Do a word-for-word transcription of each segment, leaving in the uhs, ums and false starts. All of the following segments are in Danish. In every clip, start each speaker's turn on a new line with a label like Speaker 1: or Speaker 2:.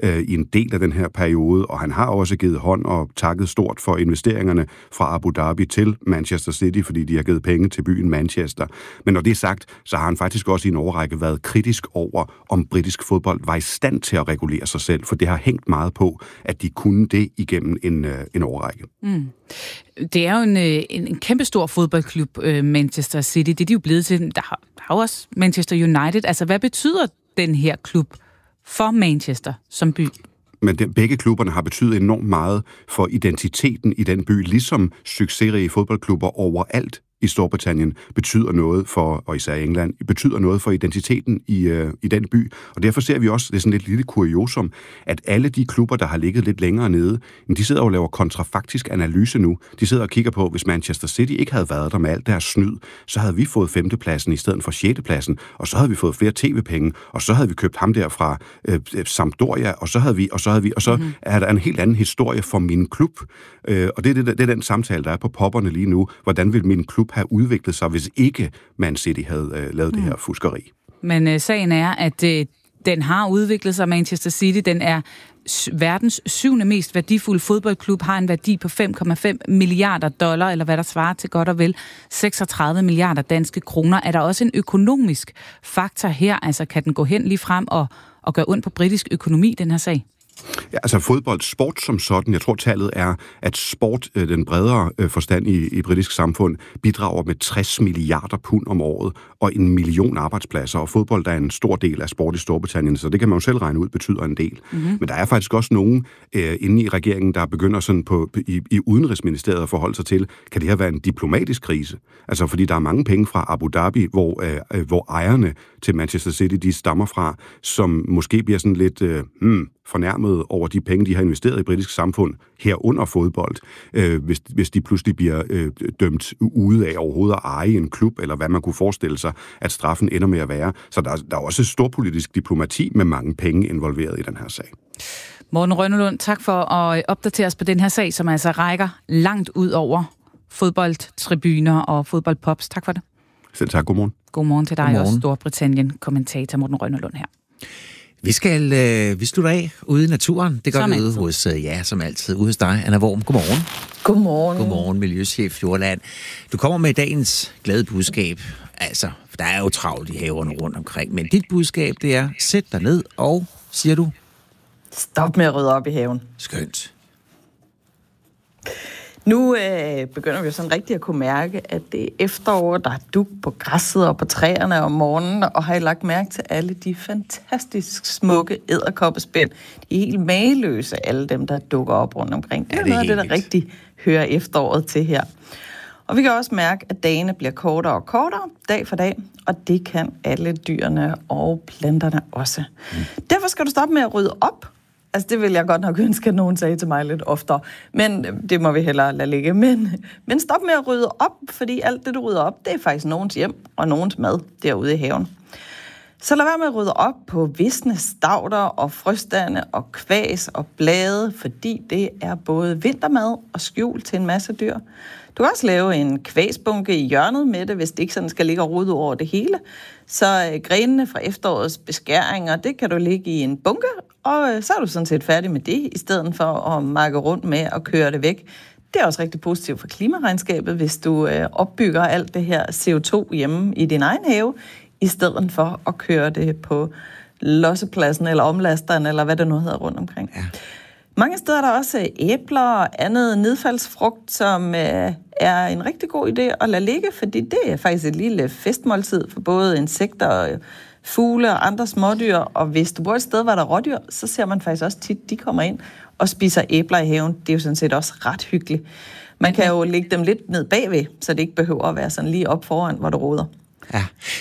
Speaker 1: øh, i en del af den her periode, og han har også givet hånd og takket stort for investeringerne fra Abu Dhabi til Manchester City, fordi de har givet penge til byen Manchester. Men når det er sagt, så har han faktisk også i en årrække været kritisk over, om britisk fodbold var i stand til at regulere sig selv, for det har hængt meget på, at de kunne det igennem en, øh, en årrække.
Speaker 2: Mm. Det er jo en, en, en kæmpestor fodboldklub, Manchester City. Det er de jo blevet til. Der har, der har også Manchester United. Altså, hvad betyder den her klub for Manchester som by?
Speaker 1: Men det, begge klubberne har betydet enormt meget for identiteten i den by, ligesom succesrige fodboldklubber overalt i Storbritannien betyder noget for, og især England, betyder noget for identiteten i, øh, i den by. Og derfor ser vi også, det er sådan lidt lille kuriosum, at alle de klubber, der har ligget lidt længere nede, de sidder og laver kontrafaktisk analyse nu. De sidder og kigger på, hvis Manchester City ikke havde været der med alt deres snyd, så havde vi fået femtepladsen i stedet for sjettepladsen, og så havde vi fået flere tv-penge, og så havde vi købt ham der fra øh, Sampdoria, og så havde vi, og så havde vi, og så mm-hmm. er der en helt anden historie for min klub. Øh, og det er, det, det er den samtale, der er på popperne lige nu. Hvordan vil min klub have udviklet sig, hvis ikke Man City havde øh, lavet mm. det her fuskeri.
Speaker 2: Men øh, sagen er, at øh, den har udviklet sig, Manchester City. Den er verdens syvende mest værdifulde fodboldklub, har en værdi på fem komma fem milliarder dollar, eller hvad der svarer til godt og vel seksogtredive milliarder danske kroner. Er der også en økonomisk faktor her? Altså, kan den gå hen lige frem og, og gøre ondt på britisk økonomi, den her sag?
Speaker 1: Ja, altså fodbold, sport som sådan, jeg tror tallet er, at sport, den bredere forstand i, i britisk samfund, bidrager med tres milliarder pund om året og en million arbejdspladser, og fodbold er en stor del af sport i Storbritannien, så det kan man jo selv regne ud, betyder en del. Mm-hmm. Men der er faktisk også nogen øh, inde i regeringen, der begynder sådan på, i, i Udenrigsministeriet at forholde sig til, kan det her være en diplomatisk krise? Altså fordi der er mange penge fra Abu Dhabi, hvor, øh, hvor ejerne til Manchester City, de stammer fra, som måske bliver sådan lidt øh, hmm, fornærmet over de penge, de har investeret i britisk samfund, herunder fodbold, øh, hvis, hvis de pludselig bliver øh, dømt ude af overhovedet at eje en klub, eller hvad man kunne forestille sig, at straffen ender med at være. Så der, der er også storpolitisk diplomati med mange penge involveret i den her sag.
Speaker 2: Morten Rønnelund, tak for at opdatere os på den her sag, som altså rækker langt ud over fodboldtribuner og fodboldpops. Tak for det.
Speaker 1: Selv tak. Godmorgen.
Speaker 2: Godmorgen til dig Godmorgen. Også, Storbritannien-kommentator Morten Rønnelund her.
Speaker 3: Vi skal øh, vi slutter af ude i naturen. Det gør som vi ude hos, øh, ja, som altid, ude hos dig, Anna Worm. Godmorgen.
Speaker 4: Godmorgen.
Speaker 3: Godmorgen, miljøchef Fjordland. Du kommer med dagens glade budskab. Altså, der er jo travlt i haverne rundt omkring, men dit budskab, det er, sæt dig ned og, siger du?
Speaker 4: Stop med at rydde op i haven.
Speaker 3: Skønt.
Speaker 4: Nu øh, begynder vi jo sådan rigtig at kunne mærke, at det er efterår, der er dug på græsset og på træerne om morgenen, og har I lagt mærke til alle de fantastisk smukke edderkoppespænd. De er helt mageløse, alle dem, der dukker op rundt omkring. Det er, ja, det er noget af det, der rigtig hører efteråret til her. Og vi kan også mærke, at dagene bliver kortere og kortere, dag for dag, og det kan alle dyrene og planterne også. Mm. Derfor skal du stoppe med at rydde op. Altså, det vil jeg godt nok ønske, at nogen sagde til mig lidt oftere. Men det må vi hellere lade ligge. Men, men stop med at rydde op, fordi alt det, du rydder op, det er faktisk nogens hjem og nogens mad derude i haven. Så lad være med at rydde op på visne stauder og frøstande og kvæs og blade, fordi det er både vintermad og skjul til en masse dyr. Du kan også lave en kvæsbunke i hjørnet med det, hvis det ikke sådan skal ligge og rode over det hele. Så øh, grenene fra efterårets beskæringer, det kan du lægge i en bunke, og øh, så er du sådan set færdig med det, i stedet for at makke rundt med og køre det væk. Det er også rigtig positivt for klimaregnskabet, hvis du øh, opbygger alt det her C O to hjemme i din egen have, i stedet for at køre det på lossepladsen eller omlasteren, eller hvad det nu hedder rundt omkring. Ja. Mange steder er der også æbler og andet nedfaldsfrugt, som øh, er en rigtig god idé at lade ligge, fordi det er faktisk et lille festmåltid for både insekter og fugle og andre smådyr. Og hvis du bor et sted, hvor der er rådyr, så ser man faktisk også tit, de kommer ind og spiser æbler i haven. Det er jo sådan set også ret hyggeligt. Man kan jo lægge dem lidt ned bagved, så det ikke behøver at være sådan lige op foran, hvor du roder.
Speaker 3: Ja,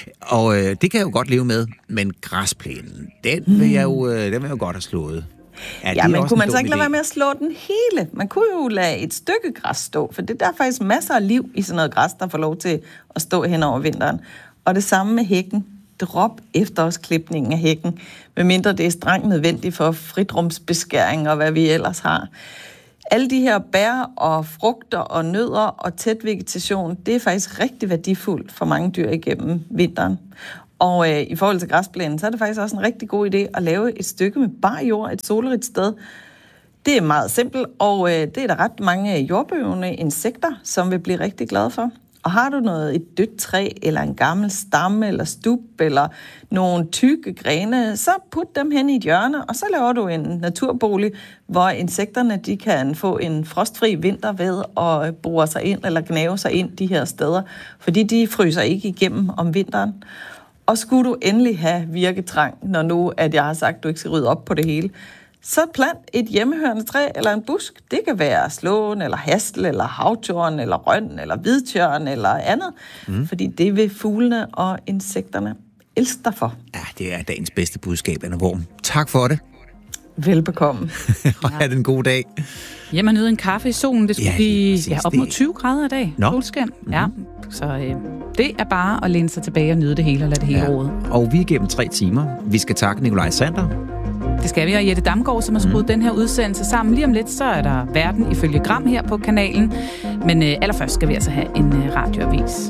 Speaker 3: og øh, det kan jeg jo godt leve med, men græsplænen, den vil jeg jo, øh, den vil jeg jo godt have slået.
Speaker 4: Ja, ja, men kunne man så ikke lade være med at slå den hele? Man kunne jo lade et stykke græs stå, for det der er faktisk masser af liv i sådan noget græs, der får lov til at stå hen over vinteren. Og det samme med hækken. Drop efterårsklipningen af hækken, medmindre det er strengt nødvendigt for fritrumsbeskæring og hvad vi ellers har. Alle de her bær og frugter og nødder og tæt vegetation, det er faktisk rigtig værdifuldt for mange dyr igennem vinteren. Og øh, i forhold til græsplænen, så er det faktisk også en rigtig god idé at lave et stykke med bar jord, et solrigt sted. Det er meget simpelt, og øh, det er der ret mange jordbøgende insekter, som vil blive rigtig glade for. Og har du noget, et dødt træ, eller en gammel stamme, eller stup, eller nogle tykke grene, så put dem hen i et hjørne, og så laver du en naturbolig, hvor insekterne de kan få en frostfri vinter ved at bore sig ind, eller gnave sig ind de her steder, fordi de fryser ikke igennem om vinteren. Og skulle du endelig have virketrang, når nu at jeg har sagt, at du ikke skal rydde op på det hele, så plant et hjemmehørende træ eller en busk. Det kan være slåen, eller hastel, eller havtjørn, eller røn, eller hvidtjørn, eller andet. Mm. Fordi det vil fuglene og insekterne elske dig for.
Speaker 3: Ja, det er dagens bedste budskab, Anna Worm. Tak for det.
Speaker 4: Velbekomme.
Speaker 3: Og have en god dag.
Speaker 2: Jamen, nyde en kaffe i solen. Det skulle
Speaker 3: Ja,
Speaker 2: blive
Speaker 3: præcis,
Speaker 2: ja, op mod
Speaker 3: det-
Speaker 2: tyve grader i dag.
Speaker 3: Nå.
Speaker 2: Solskin. Ja, så øh, det er bare at læne sig tilbage og nyde det hele og lade det hele rode.
Speaker 3: Og vi er igennem tre timer. Vi skal takke Nikolaj Sander.
Speaker 2: Det skal vi, og Jette Damgaard, som har skruet mm. den her udsendelse sammen. Lige om lidt, så er der Verden ifølge Gram her på kanalen. Men øh, allerførst skal vi altså have en øh, radioavis.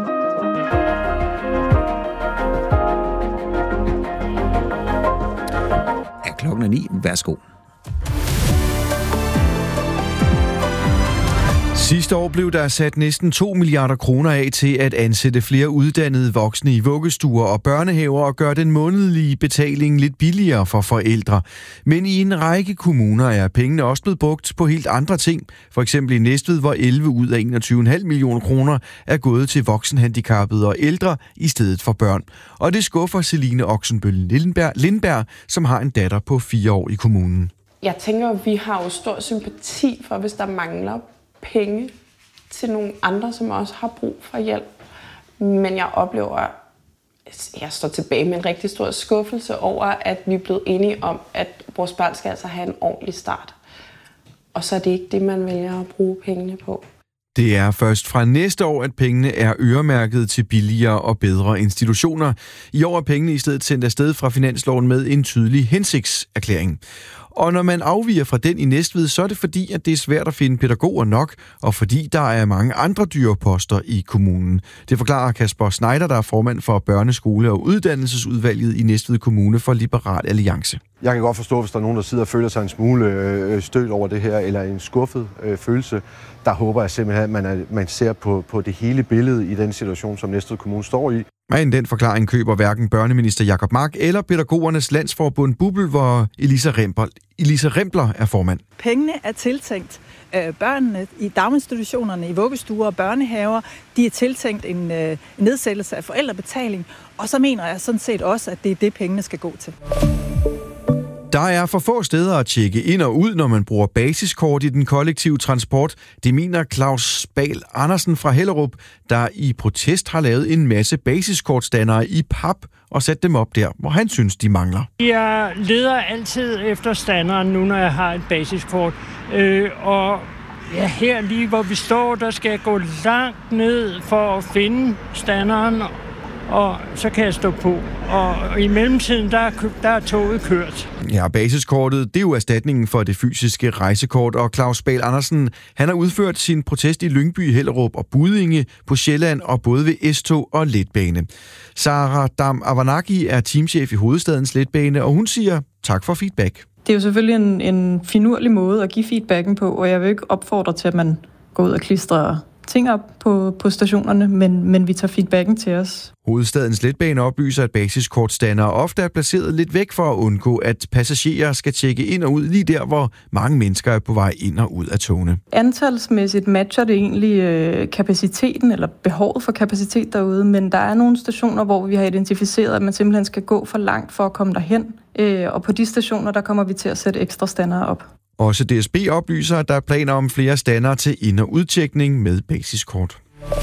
Speaker 3: Ja, klokken er ni. Værsgo.
Speaker 5: Sidste år blev der sat næsten to milliarder kroner af til at ansætte flere uddannede voksne i vuggestuer og børnehaver og gøre den månedlige betaling lidt billigere for forældre. Men i en række kommuner er pengene også blevet brugt på helt andre ting. For eksempel i Næstved, hvor elleve ud af enogtyve komma fem millioner kroner er gået til voksenhandicappede og ældre i stedet for børn. Og det skuffer Celine Oxenbøl Lindberg, Lindberg, som har en datter på fire år i kommunen.
Speaker 6: Jeg tænker, at vi har jo stor sympati for, hvis der mangler penge til nogle andre, som også har brug for hjælp. Men jeg oplever, at jeg står tilbage med en rigtig stor skuffelse over, at vi er blevet enige om, at vores børn skal altså have en ordentlig start. Og så er det ikke det, man vælger at bruge pengene på.
Speaker 5: Det er først fra næste år, at pengene er øremærket til billigere og bedre institutioner. I år er pengene i stedet sendt afsted fra finansloven med en tydelig hensigtserklæring. Og når man afviger fra den i Næstved, så er det fordi, at det er svært at finde pædagoger nok, og fordi der er mange andre dyre poster i kommunen. Det forklarer Kasper Schneider, der er formand for børneskole- og uddannelsesudvalget i Næstved Kommune for Liberal Alliance.
Speaker 7: Jeg kan godt forstå, hvis der er nogen, der sidder og føler sig en smule øh, stødt over det her, eller en skuffet øh, følelse. Der håber jeg simpelthen, at man, er, man ser på, på det hele billede i den situation, som Næstved Kommune står i.
Speaker 5: Men den forklaring køber hverken børneminister Jacob Mark eller pædagogernes landsforbund Bubel, hvor Elisa Rempler, Elisa Rempler er formand.
Speaker 8: Pengene er tiltænkt øh, børnene i daginstitutionerne, i vuggestuer og børnehaver. De er tiltænkt en øh, nedsættelse af forældrebetaling, og så mener jeg sådan set også, at det er det, pengene skal gå til.
Speaker 5: Der er for få steder at tjekke ind og ud, når man bruger basiskort i den kollektive transport. Det mener Claus Spahl Andersen fra Hellerup, der i protest har lavet en masse basiskortstandere i pap og sat dem op der, hvor han synes, de mangler.
Speaker 9: Jeg leder altid efter standeren nu, når jeg har et basiskort. Øh, og ja, her lige hvor vi står, der skal jeg gå langt ned for at finde standeren, og så kan jeg stå på. Og i mellemtiden, der er, der er toget kørt.
Speaker 5: Ja, basiskortet, det er jo erstatningen for det fysiske rejsekort, og Claus Spahl Andersen, han har udført sin protest i Lyngby, Hellerup og Buddinge på Sjælland, og både ved S-tog og letbane. Sarah Dam Avanaki er teamchef i Hovedstadens letbane, og hun siger tak for feedback.
Speaker 10: Det er jo selvfølgelig en, en finurlig måde at give feedbacken på, og jeg vil ikke opfordre til, at man går ud og klistrer ting op på, på stationerne, men, men vi tager feedbacken til os.
Speaker 5: Hovedstadens letbane oplyser, at basiskortstandere ofte er placeret lidt væk for at undgå, at passagerer skal tjekke ind og ud lige der, hvor mange mennesker er på vej ind og ud af togene.
Speaker 10: Antalsmæssigt matcher det egentlig øh, kapaciteten eller behovet for kapacitet derude, men der er nogle stationer, hvor vi har identificeret, at man simpelthen skal gå for langt for at komme derhen, øh, og på de stationer, der kommer vi til at sætte ekstra standere op.
Speaker 5: Også D S B oplyser, at der er planer om flere standere til ind- og udtjekning med basiskort.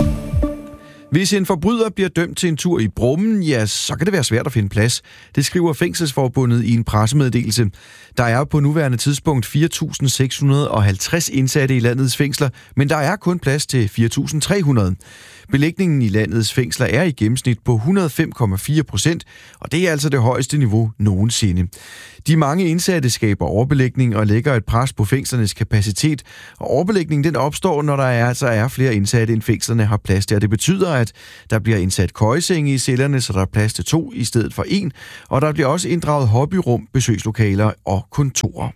Speaker 5: Hvis en forbryder bliver dømt til en tur i Brummen, ja, så kan det være svært at finde plads. Det skriver Fængselsforbundet i en pressemeddelelse. Der er på nuværende tidspunkt fire tusind seks hundrede og halvtreds indsatte i landets fængsler, men der er kun plads til fire tusind tre hundrede. Belægningen i landets fængsler er i gennemsnit på hundrede og fem komma fire procent, og det er altså det højeste niveau nogensinde. De mange indsatte skaber overbelægning og lægger et pres på fængslernes kapacitet, og overbelægningen den opstår, når der er, altså er flere indsatte end fængslerne har plads til, og det betyder, at der bliver indsat køjesenge i cellerne, så der er plads til to i stedet for en, og der bliver også inddraget hobbyrum, besøgslokaler og kontorer.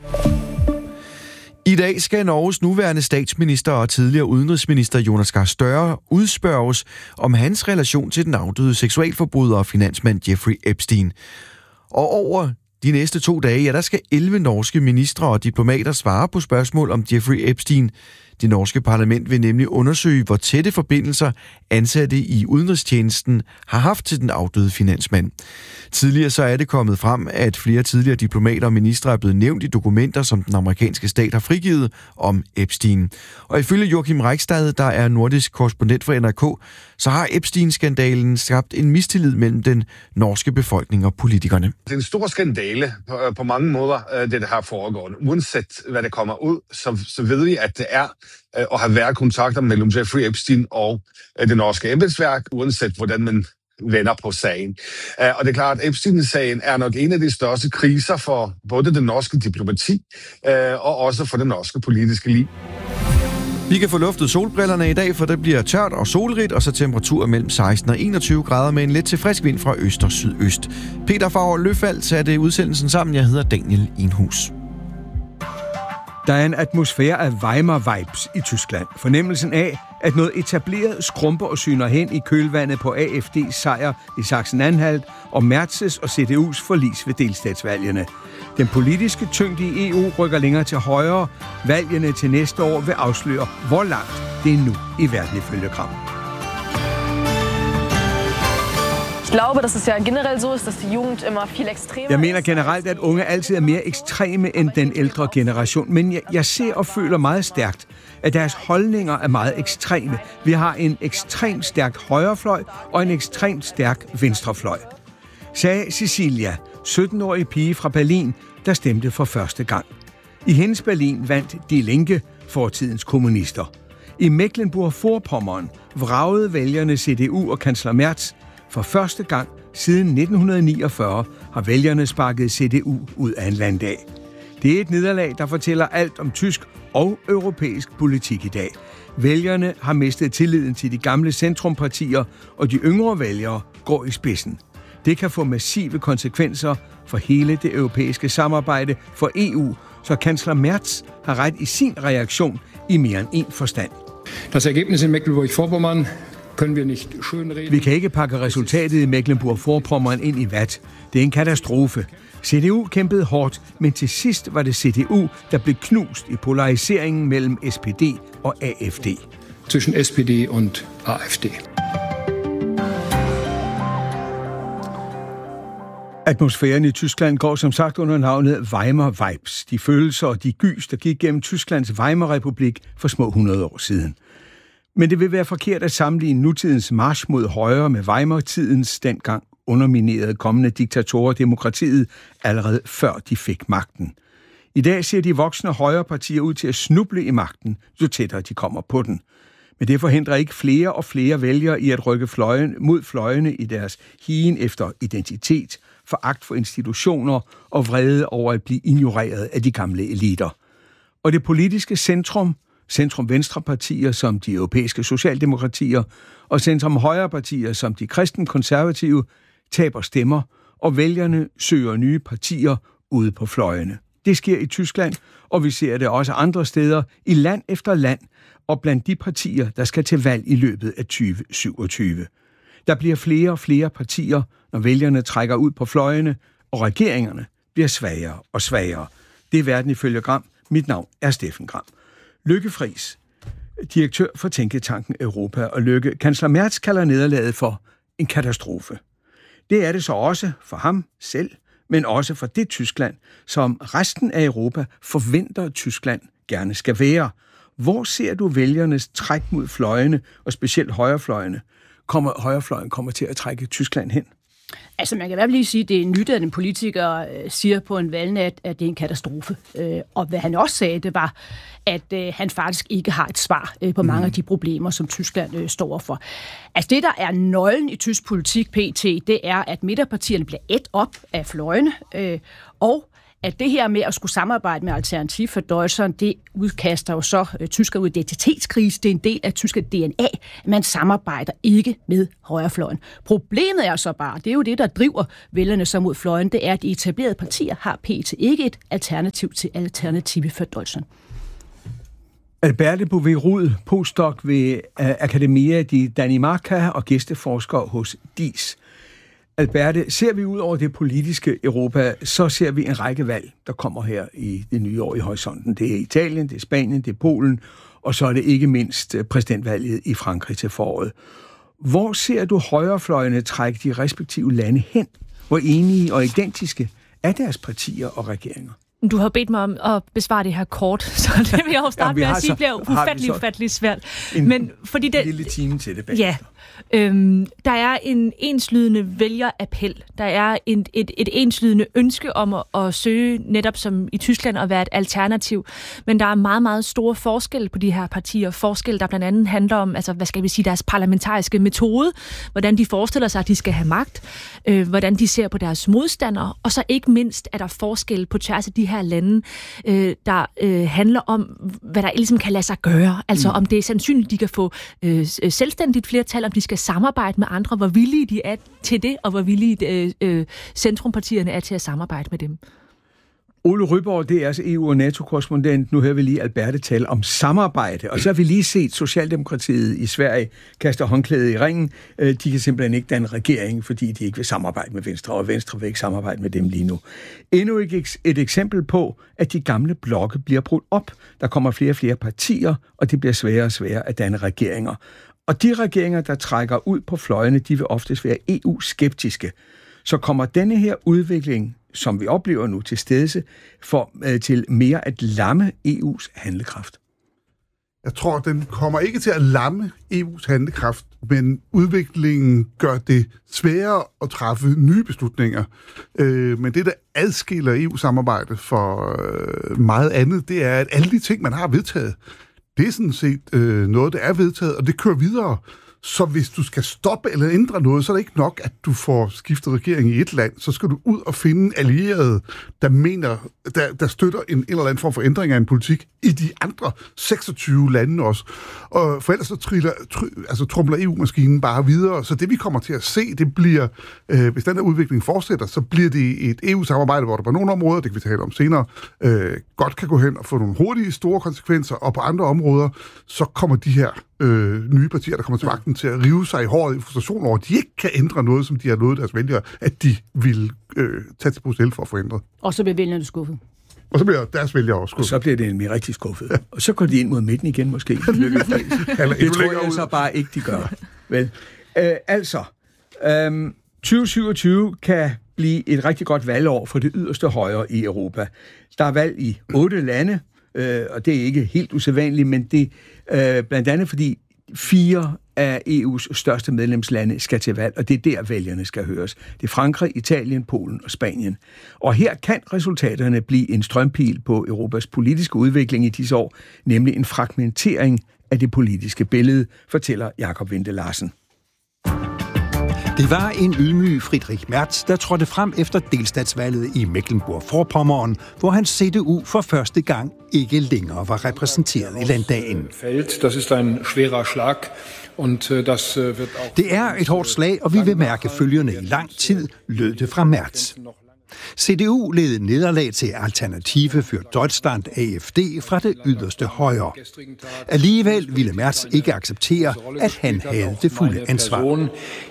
Speaker 5: I dag skal Norges nuværende statsminister og tidligere udenrigsminister Jonas Gahr Støre udspørges om hans relation til den afdøde seksualforbryder og finansmand Jeffrey Epstein. Og over de næste to dage, ja, der skal elleve norske ministre og diplomater svare på spørgsmål om Jeffrey Epstein. Det norske parlament vil nemlig undersøge, hvor tætte forbindelser ansatte i udenrigstjenesten har haft til den afdøde finansmand. Tidligere så er det kommet frem, at flere tidligere diplomater og ministre er blevet nævnt i dokumenter, som den amerikanske stat har frigivet om Epstein. Og ifølge Joachim Reichstad, der er nordisk korrespondent for N R K, så har Epstein-skandalen skabt en mistillid mellem den norske befolkning og politikerne.
Speaker 11: Det er en stor skandale på, på mange måder, det der har foregået. Uanset hvad det kommer ud, så, så ved vi, at det er og har været kontakter mellem Jeffrey Epstein og det norske embedsværk, uanset hvordan man vender på sagen. Og det er klart, at Epstein-sagen er nok en af de største kriser for både det norske diplomati og også for det norske politiske liv.
Speaker 5: Vi kan få luftet solbrillerne i dag, for det bliver tørt og solrigt, og så temperaturer mellem seksten og enogtyve grader med en let til frisk vind fra øst og sydøst. Peter Favre Løfald satte udsendelsen sammen. Jeg hedder Daniel Enhus.
Speaker 12: Der er en atmosfære af Weimar-vibes i Tyskland. Fornemmelsen af, at noget etableret skrumper og syner hen i kølvandet på A F D's sejr i Sachsen-Anhalt og Merz's og C D U's forlis ved delstatsvalgene. Den politiske tyngde i E U rykker længere til højre. Valgene til næste år vil afsløre, hvor langt det er nu i verden ifølge Gram. Jeg mener generelt, at unge altid er mere ekstreme end den ældre generation, men jeg, jeg ser og føler meget stærkt, at deres holdninger er meget ekstreme. Vi har en ekstremt stærk højrefløj og en ekstremt stærk venstrefløj, sagde Cecilia, sytten-årig pige fra Berlin, der stemte for første gang. I hendes Berlin vandt Die Linke, fortidens kommunister. I Mecklenburg-Vorpommern vragede vælgerne C D U og kansler Merz. For første gang siden nitten niogfyrre har vælgerne sparket C D U ud af en landdag. Det er et nederlag, der fortæller alt om tysk og europæisk politik i dag. Vælgerne har mistet tilliden til de gamle centrumpartier, og de yngre vælgere går i spidsen. Det kan få massive konsekvenser for hele det europæiske samarbejde for E U, så kansler Merz har ret i sin reaktion i mere end en forstand.
Speaker 13: Das Ergebnis in Mecklenburg-Vorpommern können wir nicht schönreden.
Speaker 12: Vi kan ikke pakke resultatet i Mecklenburg-Vorpommern ind i vat. Det er en katastrofe. C D U kæmpede hårdt, men til sidst var det C D U, der blev knust i polariseringen mellem S P D og A F D.
Speaker 13: Zwischen S P D und A F D.
Speaker 12: Atmosfæren i Tyskland går som sagt under navnet Weimar-vibes. De følelser og de gys, der gik gennem Tysklands Weimar-republik for små hundrede år siden. Men det vil være forkert at sammenligne nutidens march mod højre med Weimar-tidens dengang underminerede kommende diktatorer demokratiet allerede før de fik magten. I dag ser de voksne højrepartier ud til at snuble i magten, jo tættere de kommer på den. Men det forhindrer ikke flere og flere vælgere i at rykke fløjen mod fløjene i deres higen efter identitet, foragt for institutioner og vrede over at blive ignoreret af de gamle eliter. Og det politiske centrum, centrum-venstre-partier som de europæiske socialdemokratier og centrum-højre-partier som de kristen-konservative, taber stemmer, og vælgerne søger nye partier ude på fløjene. Det sker i Tyskland, og vi ser det også andre steder i land efter land, og blandt de partier, der skal til valg i løbet af tyve syvogtyve. Der bliver flere og flere partier, når vælgerne trækker ud på fløjene, og regeringerne bliver svagere og svagere. Det er verden ifølge Gram. Mit navn er Steffen Gram. Lykke Friis, direktør for Tænketanken Europa, og Lykke, kansler Merz kalder nederlaget for en katastrofe. Det er det så også for ham selv, men også for det Tyskland, som resten af Europa forventer, at Tyskland gerne skal være. Hvor ser du vælgernes træk mod fløjene, og specielt højrefløjene? Kommer højrefløjen kommer til at trække Tyskland hen?
Speaker 14: Altså, man kan i hvert fald lige sige, at det er nyt, at en politiker øh, siger på en valgnat, at det er en katastrofe. Øh, og hvad han også sagde, det var, at øh, han faktisk ikke har et svar øh, på mange mm. af de problemer, som Tyskland øh, står for. Altså, det, der er nøglen i tysk politik P T, det er, at midterpartierne bliver et op af fløjene, øh, og at det her med at skulle samarbejde med Alternativ for Deutschland, det udkaster jo så øh, tysker ud i identitetskrise. Det er en del af tyske D N A. Man samarbejder ikke med højrefløjen. Problemet er så bare, det er jo det, der driver vælgerne så mod fløjen, det er, at de etablerede partier har pt. Ikke et alternativ til Alternativ for Deutschland.
Speaker 12: Alberte Bouvet-Rud, postdoc ved Academia di Danimarca og gæsteforsker hos D I S. Alberte, ser vi ud over det politiske Europa, så ser vi en række valg, der kommer her i det nye år i horisonten. Det er Italien, det er Spanien, det er Polen, og så er det ikke mindst præsidentvalget i Frankrig til foråret. Hvor ser du højrefløjene trække de respektive lande hen? Hvor enige og identiske er deres partier og regeringer?
Speaker 15: Du har bedt mig om at besvare det her kort, så det vil jeg jo starte ja, med at sige, bliver ufattelig, ufattelig svært.
Speaker 12: En Men fordi det, lille time til det bagefter.
Speaker 15: Ja, øhm, der er en enslydende vælgerappel. Der er en, et, et enslydende ønske om at, at søge, netop som i Tyskland, at være et alternativ. Men der er meget, meget store forskelle på de her partier. Forskelle, der blandt andet handler om, altså, hvad skal vi sige, deres parlamentariske metode, hvordan de forestiller sig, at de skal have magt, øh, hvordan de ser på deres modstandere, og så ikke mindst er der forskel på tværs af de her lande, øh, der øh, handler om, hvad der ligesom kan lade sig gøre. Altså mm. om det er sandsynligt, de kan få øh, selvstændigt flertal, om de skal samarbejde med andre, hvor villige de er til det, og hvor villige øh, øh, centrumpartierne er til at samarbejde med dem.
Speaker 12: Ole Ryborg, det er altså E U- og NATO-korrespondent. Nu hører vi lige Alberte tale om samarbejde, og så har vi lige set Socialdemokratiet i Sverige kaste håndklædet i ringen. De kan simpelthen ikke danne regering, fordi de ikke vil samarbejde med Venstre, og Venstre vil ikke samarbejde med dem lige nu. Endnu et eksempel på, at de gamle blokke bliver brudt op. Der kommer flere og flere partier, og det bliver sværere og sværere at danne regeringer. Og de regeringer, der trækker ud på fløjene, de vil oftest være E U-skeptiske. Så kommer denne her udvikling, som vi oplever nu, til stedse for, øh, til mere at lamme E U's handlekraft?
Speaker 16: Jeg tror, den kommer ikke til at lamme E U's handlekraft, men udviklingen gør det sværere at træffe nye beslutninger. Øh, men det, der adskiller E U-samarbejdet for øh, meget andet, det er, at alle de ting, man har vedtaget, det er sådan set øh, noget, der er vedtaget, og det kører videre. Så hvis du skal stoppe eller ændre noget, så er det ikke nok, at du får skiftet regering i et land. Så skal du ud og finde allierede, der mener, der, der støtter en, en eller anden form for ændring af en politik i de andre seksogtyve lande også. Og for ellers så triller, tr, altså trumler E U-maskinen bare videre. Så det vi kommer til at se, det bliver, øh, hvis den her udvikling fortsætter, så bliver det et E U-samarbejde, hvor der på nogle områder, det kan vi tale om senere, øh, godt kan gå hen og få nogle hurtige, store konsekvenser, og på andre områder, så kommer de her øh, nye partier, der kommer til magten, til at rive sig i håret i frustration over, at de ikke kan ændre noget, som de har lovet deres vælgere, at de vil øh, tage til Bruxelles for at få ændret.
Speaker 14: Og så bliver vælgerne skuffet.
Speaker 16: Og så bliver deres vælgere også skuffet.
Speaker 12: Og så bliver det en rigtig skuffet. Ja. Og så går de ind mod midten igen måske. det tror jeg så bare ikke, de gør. Vel, øh, altså, øh, tyve syvogtyve kan blive et rigtig godt valgår for det yderste højre i Europa. Der er valg i otte lande, øh, og det er ikke helt usædvanligt, men det øh, blandt andet fordi fire af E U's største medlemslande skal til valg, og det er der, vælgerne skal høres. Det er Frankrig, Italien, Polen og Spanien. Og her kan resultaterne blive en strømpil på Europas politiske udvikling i disse år, nemlig en fragmentering af det politiske billede, fortæller Jakob Winde Larsen.
Speaker 17: Det var en ydmyg Friedrich Merz, der trådte frem efter delstatsvalget i Mecklenburg-Vorpommern, hvor hans C D U for første gang ikke længere var repræsenteret i landdagen. Det er et hårdt slag, og vi vil mærke følgerne i lang tid, lød det fra Merz. C D U led nederlag til Alternative für Deutschland, A F D, fra det yderste højre. Alligevel ville Merz ikke acceptere, at han havde det fulde ansvar.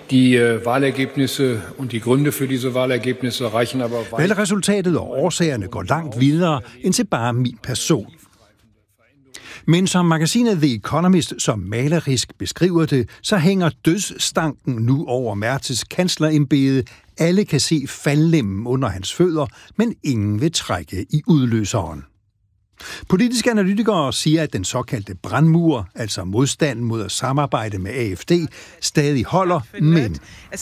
Speaker 17: Valgresultatet og årsagerne går langt videre end til bare min person. Men som magasinet The Economist som malerisk beskriver det, så hænger dødsstanken nu over Merz's kanslerembede. Alle kan se faldlemmen under hans fødder, men ingen vil trække i udløseren. Politiske analytikere siger, at den såkaldte brandmur, altså modstanden mod at samarbejde med A F D, stadig holder, men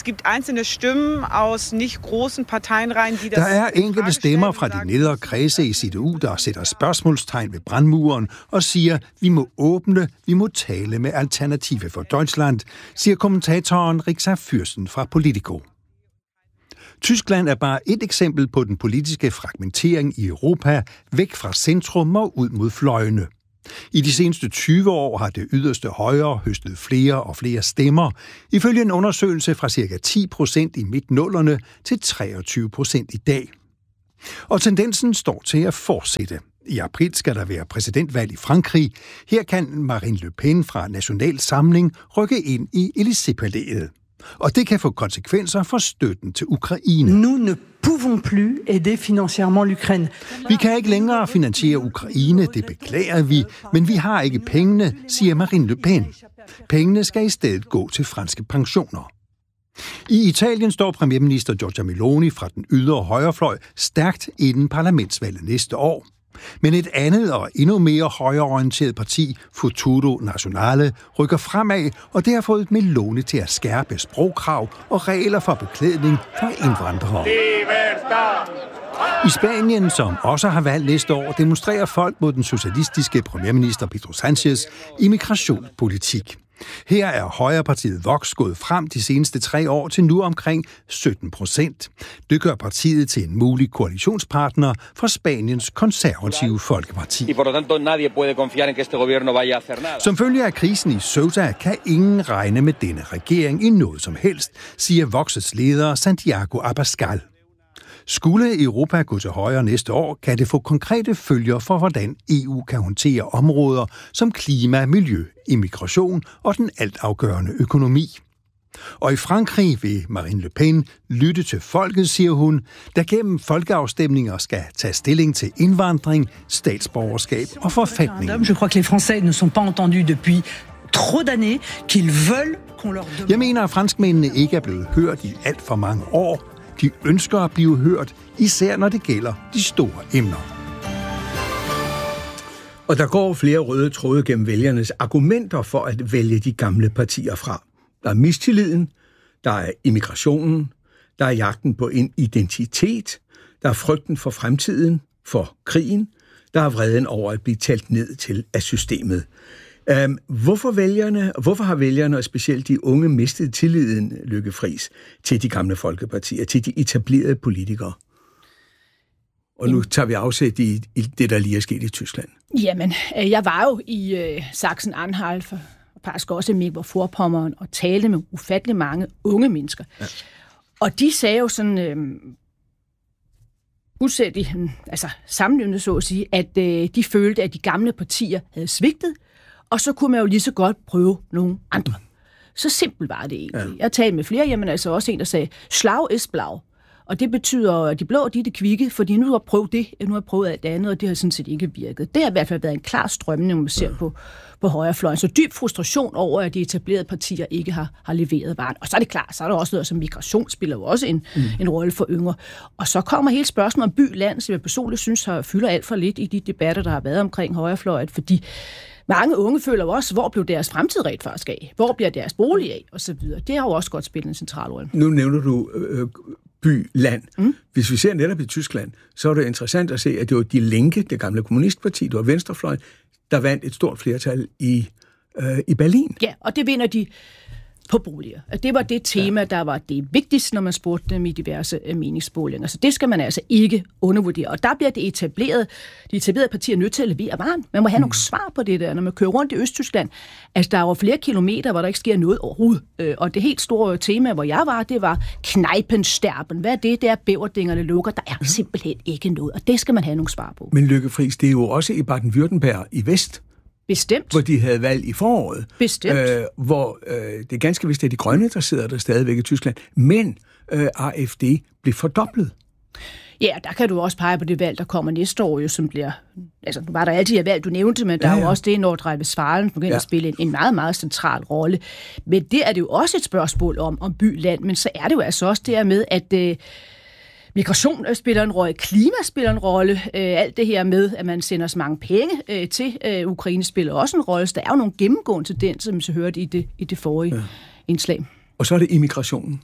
Speaker 17: der er enkelte stemmer fra de nedre kredse i C D U, der sætter spørgsmålstegn ved brandmuren og siger, vi må åbne, vi må tale med Alternative for Deutschland, siger kommentatoren Rixa Fürsten fra Politico. Tyskland er bare et eksempel på den politiske fragmentering i Europa, væk fra centrum og ud mod fløjene. I de seneste tyve år har det yderste højre høstet flere og flere stemmer, ifølge en undersøgelse fra ca. ti procent i midt-nullerne til treogtyve procent i dag. Og tendensen står til at fortsætte. I april skal der være præsidentvalg i Frankrig. Her kan Marine Le Pen fra National Samling rykke ind i Élysée-palæet. Og det kan få konsekvenser for støtten til Ukraine.
Speaker 18: Nous ne pouvons plus aider financièrement l'Ukraine.
Speaker 17: Vi kan ikke længere finansiere Ukraine, det beklager vi, men vi har ikke pengene, siger Marine Le Pen. Pengene skal i stedet gå til franske pensioner. I Italien står premierminister Giorgia Meloni fra den ydre højrefløj stærkt inden parlamentsvalget næste år. Men et andet og endnu mere højreorienteret parti, Futuro Nazionale, rykker fremad, og det har fået Meloni til at skærpe sprogkrav og regler for beklædning for indvandrere. I Spanien, som også har valgt næste år, demonstrerer folk mod den socialistiske premierminister Pedro Sánchez immigrationspolitik. Her er højrepartiet Vox gået frem de seneste tre år til nu omkring sytten procent. Det gør partiet til en mulig koalitionspartner for Spaniens konservative folkeparti. Som følge af krisen i Ceuta kan ingen regne med denne regering i noget som helst, siger Vox's leder Santiago Abascal. Skulle Europa gå til højre næste år, kan det få konkrete følger for, hvordan E U kan håndtere områder som klima, miljø, immigration og den altafgørende økonomi. Og i Frankrig vil Marine Le Pen lytte til folket, siger hun, der gennem folkeafstemninger skal tage stilling til indvandring, statsborgerskab og forfatning.
Speaker 18: Je crois que les Français ne sont pas entendus depuis trop d'années, qu'ils veulent qu'on leur demande.
Speaker 17: Jeg mener, at franskmændene ikke er blevet hørt i alt for mange år. De ønsker at blive hørt, især når det gælder de store emner.
Speaker 12: Og der går flere røde tråde gennem vælgernes argumenter for at vælge de gamle partier fra. Der er mistilliden, der er immigrationen, der er jagten på en identitet, der er frygten for fremtiden, for krigen, der er vreden over at blive talt ned til af systemet. Um, hvorfor, vælgerne, hvorfor har vælgerne, og specielt de unge, mistet tilliden, Lykke Friis, til de gamle folkepartier, til de etablerede politikere? Og nu tager vi afsæt i, i det, der lige er sket i Tyskland.
Speaker 14: Jamen, jeg var jo i øh, Sachsen-Anhalt for faktisk også i Mecklenburg-Vorpommern og talte med ufattelig mange unge mennesker. Ja. Og de sagde jo sådan øh, udsættigt, altså sammenlignende så at sige, at øh, de følte, at de gamle partier havde svigtet, og så kunne man jo lige så godt prøve nogle andre. Så simpelt var det egentlig. Ja. Jeg talte med flere, jamen altså også en, der sagde, Schlau ist blau. Og det betyder, at de blå, de er det kvikke, fordi nu har jeg prøvet det, nu har jeg prøvet alt det andet, og det har sådan set ikke virket. Det har i hvert fald været en klar strømning, når man ser ja. på, på højrefløjen. Så dyb frustration over, at de etablerede partier ikke har, har leveret varen. Og så er det klart, så er der også noget som migration, spiller jo også en, mm. en rolle for yngre. Og så kommer hele spørgsmålet om by-land, som jeg personligt synes har fylder alt for lidt i de debatter, der har været omkring højrefløjet, fordi mange unge føler jo også, hvor blev deres fremtid rent faktisk af? Hvor bliver deres bolig af? Og så videre. Det har jo også godt spillet en central rolle.
Speaker 12: Nu nævner du øh, by, land. Mm. Hvis vi ser netop i Tyskland, så er det interessant at se, at det var De Linke, det gamle kommunistparti, det var venstrefløjen, der vandt et stort flertal i, øh, i Berlin.
Speaker 14: Ja, og det vinder de på boliger. Det var det tema, ja. der var det vigtigste, når man spurgte dem i diverse meningsmålinger. Så det skal man altså ikke undervurdere. Og der bliver det etableret, de etablerede partier nødt til at levere varen. Man må have mm. nogle svar på det der, når man kører rundt i Østtyskland. Altså, der var flere kilometer, hvor der ikke sker noget overhovedet. Og det helt store tema, hvor jeg var, det var Kneipensterben. Hvad er det, der bæverdingerne lukker? Der er simpelthen ikke noget, og det skal man have nogle svar på.
Speaker 12: Men Lykke Friis, det er jo også i Baden-Württemberg i vest.
Speaker 14: Bestemt.
Speaker 12: Hvor de havde valg i foråret.
Speaker 14: Bestemt. Øh,
Speaker 12: hvor øh, det er ganske vist, at de grønne, der sidder der stadigvæk i Tyskland, men øh, A F D blev fordoblet.
Speaker 14: Ja, der kan du også pege på det valg, der kommer næste år, jo, som bliver... Altså, nu var der altid et valg, du nævnte, men der ja, ja. er jo også det, når Nordrhein-Westfalen begynder ja. at spille en, en meget, meget central rolle. Men det er det jo også et spørgsmål om, om by-land, men så er det jo altså også det her med, at... Øh, migration spiller en rolle, klima spiller en rolle, øh, alt det her med, at man sender så mange penge øh, til øh, Ukraine, spiller også en rolle. Så der er jo nogle gennemgående tendenser, som vi så hørte i det, i det forrige ja. indslag.
Speaker 12: Og så er det immigrationen.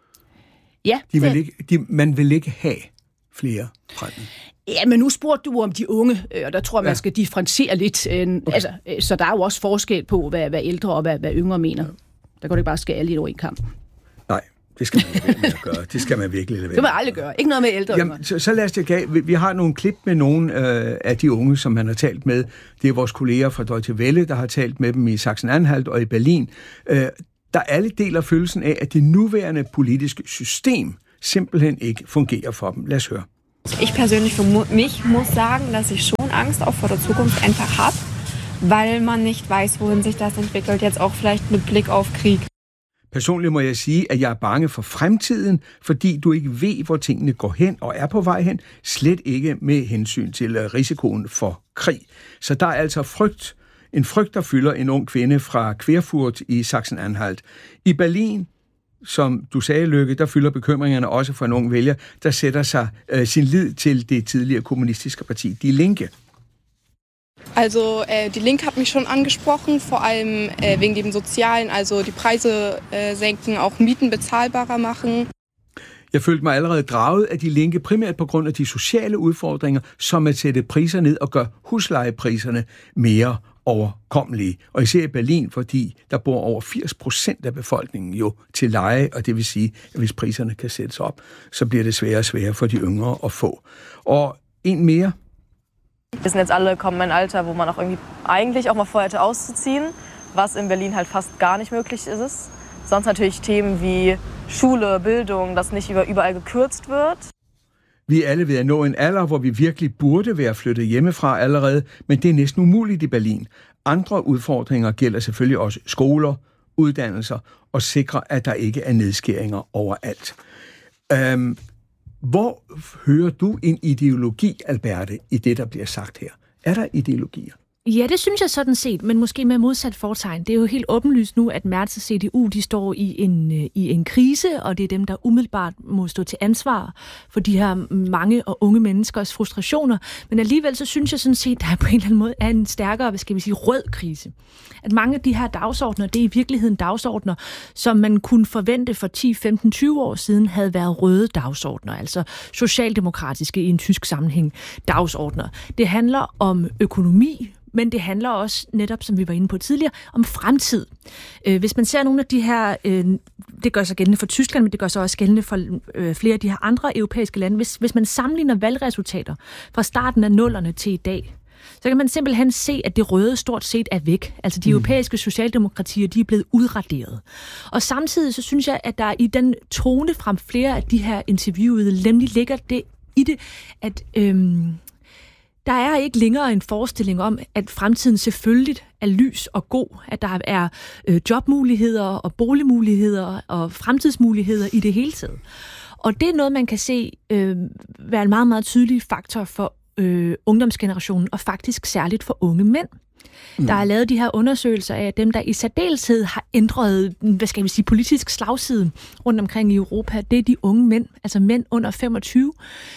Speaker 14: Ja.
Speaker 12: De vil ikke, de, man vil ikke have flere fra den.
Speaker 14: Ja, men nu spurgte du om de unge, og der tror jeg, man skal differentiere lidt. Øh, okay. altså, så der er jo også forskel på, hvad, hvad ældre og hvad, hvad yngre mener. Der går det ikke bare skære lidt over en kamp.
Speaker 12: Nej. det skal man lade være med at gøre. Det skal man virkelig lade være
Speaker 14: Det kan man aldrig gøre. Ikke noget med ældre.
Speaker 12: Jamen, så, så lad os det vi, vi har nogle klip med nogle øh, af de unge, som man har talt med. Det er vores kolleger fra Deutsche Welle, der har talt med dem i Sachsen-Anhalt og i Berlin. Øh, der alle deler følelsen af, at det nuværende politiske system simpelthen ikke fungerer for dem. Lad os høre.
Speaker 19: Ich persönlich für mich muss sagen, dass ich schon Angst auch vor der Zukunft einfach habe, weil man nicht weiß, wohin sich das entwickelt, jetzt auch vielleicht mit Blick auf Krieg.
Speaker 12: Personligt må jeg sige, at jeg er bange for fremtiden, fordi du ikke ved, hvor tingene går hen og er på vej hen, slet ikke med hensyn til risikoen for krig. Så der er altså frygt, en frygt, der fylder en ung kvinde fra Querfurt i Sachsen-Anhalt. I Berlin, som du sagde, Lykke, der fylder bekymringerne også for en ung vælger, der sætter sig øh, sin lid til det tidligere kommunistiske parti, Die Linke.
Speaker 20: Also äh, Die Linke hat mich schon angesprochen, vor allem äh, wegen dem Sozialen, also die Preise äh, senken, auch Mieten bezahlbarer machen.
Speaker 12: Jeg følte mig allerede draget af Die Linke, primært på grund af de sociale udfordringer, som at sætte priser ned og gøre huslejepriserne mere overkommelige. Og især i Berlin, fordi der bor over firs procent af befolkningen jo til leje, og det vil sige, at hvis priserne kan sættes op, så bliver det sværere og sværere for de yngre at få. Og en mere.
Speaker 21: Wir sind jetzt alle kommen in ein Alter, wo man auch irgendwie eigentlich auch mal vorhätte auszuziehen, was in Berlin halt fast gar nicht möglich ist. Sonst natürlich Themen wie Schule, Bildung, dass nicht überall gekürzt wird.
Speaker 12: Vi er alle ved at nå en alder, hvor vi virkelig burde være flyttet hjemmefra allerede, men det er næsten umuligt i Berlin. Andre udfordringer gælder selvfølgelig også skoler, uddannelser og sikre, at der ikke er nedskæringer overalt. Øhm, hvor hører du en ideologi, Alberte, i det, der bliver sagt her? Er der ideologier?
Speaker 15: Ja, det synes jeg sådan set, men måske med modsat fortegn. Det er jo helt åbenlyst nu, at Merz og C D U, de står i en, i en krise, og det er dem, der umiddelbart må stå til ansvar for de her mange og unge menneskers frustrationer. Men alligevel så synes jeg sådan set, at der på en eller anden måde er en stærkere, hvad skal vi sige, rød krise. At mange af de her dagsordner, det er i virkeligheden dagsordner, som man kunne forvente for ti, femten, tyve år siden havde været røde dagsordner, altså socialdemokratiske i en tysk sammenhæng dagsordner. Det handler om økonomi, men det handler også netop, som vi var inde på tidligere, om fremtid. Hvis man ser nogle af de her, det gør sig gældende for Tyskland, men det gør sig også gældende for flere af de her andre europæiske lande. Hvis, hvis man sammenligner valgresultater fra starten af nullerne til i dag, så kan man simpelthen se, at det røde stort set er væk. Altså de europæiske socialdemokratier, de er blevet udraderet. Og samtidig så synes jeg, at der i den tone fra flere af de her interviewede, nemlig ligger det i det, at øhm, der er ikke længere en forestilling om, at fremtiden selvfølgelig er lys og god, at der er øh, jobmuligheder og boligmuligheder og fremtidsmuligheder i det hele taget. Og det er noget, man kan se øh, være en meget, meget tydelig faktor for øh, ungdomsgenerationen, og faktisk særligt for unge mænd. Mm. Der er lavet de her undersøgelser af dem, der i særdeleshed har ændret, hvad skal vi sige, politisk slagside rundt omkring i Europa. Det er de unge mænd, altså mænd under femogtyve.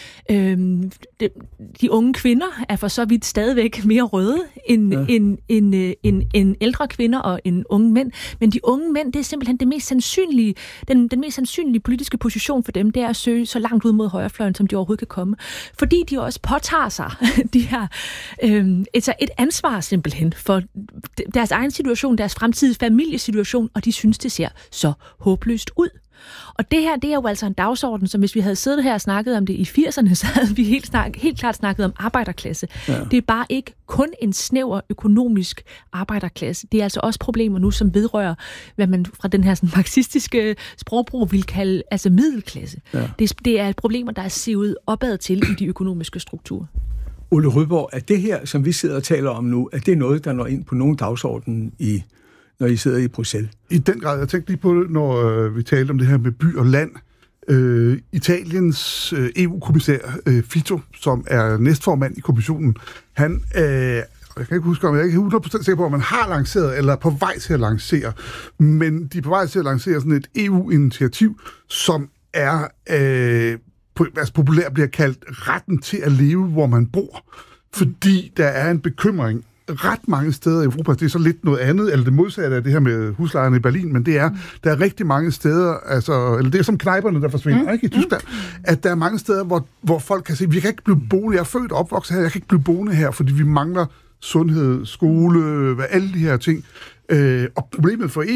Speaker 15: Øhm, de, de unge kvinder er for så vidt stadigvæk mere røde end, ja. end, end, end, end, end ældre kvinder og end unge mænd. Men de unge mænd, det er simpelthen det mest sandsynlige, den, den mest sandsynlige politiske position for dem, det er at søge så langt ud mod højrefløjen, som de overhovedet kan komme. Fordi de også påtager sig de her, øhm, et, et ansvar simpelthen for deres egen situation, deres fremtidige familiesituation, og de synes, det ser så håbløst ud. Og det her, det er jo altså en dagsorden, som hvis vi havde siddet her og snakket om det i firserne, så havde vi helt, snak, helt klart snakket om arbejderklasse. Ja. Det er bare ikke kun en snæver økonomisk arbejderklasse. Det er altså også problemer nu, som vedrører, hvad man fra den her sådan, marxistiske sprogbrug vil kalde altså middelklasse. Ja. Det, det er problemer, der er sivet opad til i de økonomiske strukturer.
Speaker 12: Ole Rødborg, er det her, som vi sidder og taler om nu, er det noget, der når ind på nogen dagsorden i når I sidder i Bruxelles?
Speaker 16: I den grad. Jeg tænkte lige på det, når øh, vi talte om det her med by og land. Øh, Italiens øh, E U-kommissær øh, Fito, som er næstformand i kommissionen, han, øh, jeg kan ikke huske, om jeg er ikke hundrede procent sikker på, om man har lanceret, eller er på vej til at lancere, men de er på vej til at lancere sådan et E U-initiativ, som er, øh, på, altså populært bliver kaldt retten til at leve, hvor man bor. Fordi der er en bekymring ret mange steder i Europa, det er så lidt noget andet, eller det modsatte af det her med huslejerne i Berlin, men det er, der er rigtig mange steder, altså, eller det er som knejperne, der forsvinder, mm. ikke i Tyskland, at der er mange steder, hvor, hvor folk kan sige, vi kan ikke blive boende, jeg er født og opvokset her, jeg kan ikke blive boende her, fordi vi mangler sundhed, skole, hvad, alle de her ting. Øh, og problemet for E U,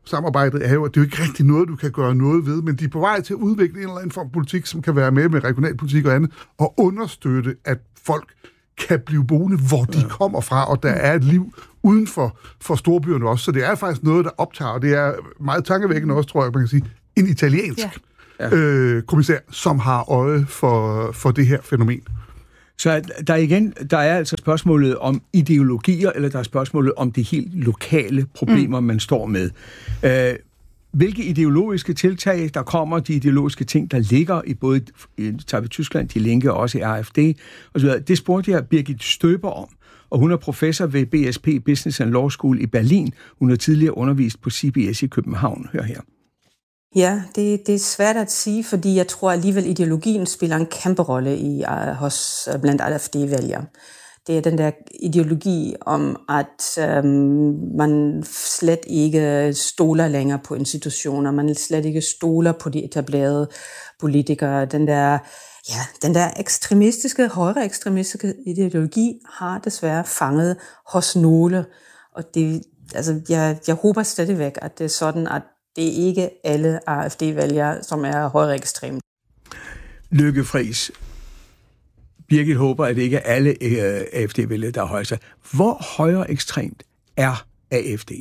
Speaker 16: samarbejdet er jo, at det er jo ikke rigtig noget, du kan gøre noget ved, men de er på vej til at udvikle en eller anden form for politik, som kan være med med regionalpolitik og andet, og understøtte, at folk kan blive boende, hvor de kommer fra, og der er et liv uden for, for storbyerne også. Så det er faktisk noget, der optager, og det er meget tankevækkende også, tror jeg, man kan sige, en italiensk ja. øh, kommissær, som har øje for, for det her fænomen.
Speaker 12: Så der er igen, der er altså spørgsmålet om ideologier, eller der er spørgsmålet om de helt lokale problemer, mm. man står med. Øh, hvilke ideologiske tiltag, der kommer, de ideologiske ting, der ligger i både tager vi Tyskland, De Linke og også i A F D, og så videre. Det spurgte jeg Birgit Støber om, og hun er professor ved B S P Business and Law School i Berlin. Hun har tidligere undervist på C B S i København. Hør her.
Speaker 1: Ja, det, det er svært at sige, fordi jeg tror alligevel, ideologien spiller en kæmpe rolle i, uh, hos uh, blandt A F D-vælgere. Det er den der ideologi om, at um, man slet ikke stoler længere på institutioner, man slet ikke stoler på de etablerede politikere. Den der, ja, den der ekstremistiske, højre ekstremistiske ideologi har desværre fanget hos nogle, og det, altså, jeg, jeg håber stadigvæk, at det er sådan, at det er ikke alle A F D-vælgere, som er højere ekstremt.
Speaker 12: Lykke Friis. Birgit håber, at det ikke er alle A F D-vælgere, der er højere. Hvor højere ekstremt er A F D?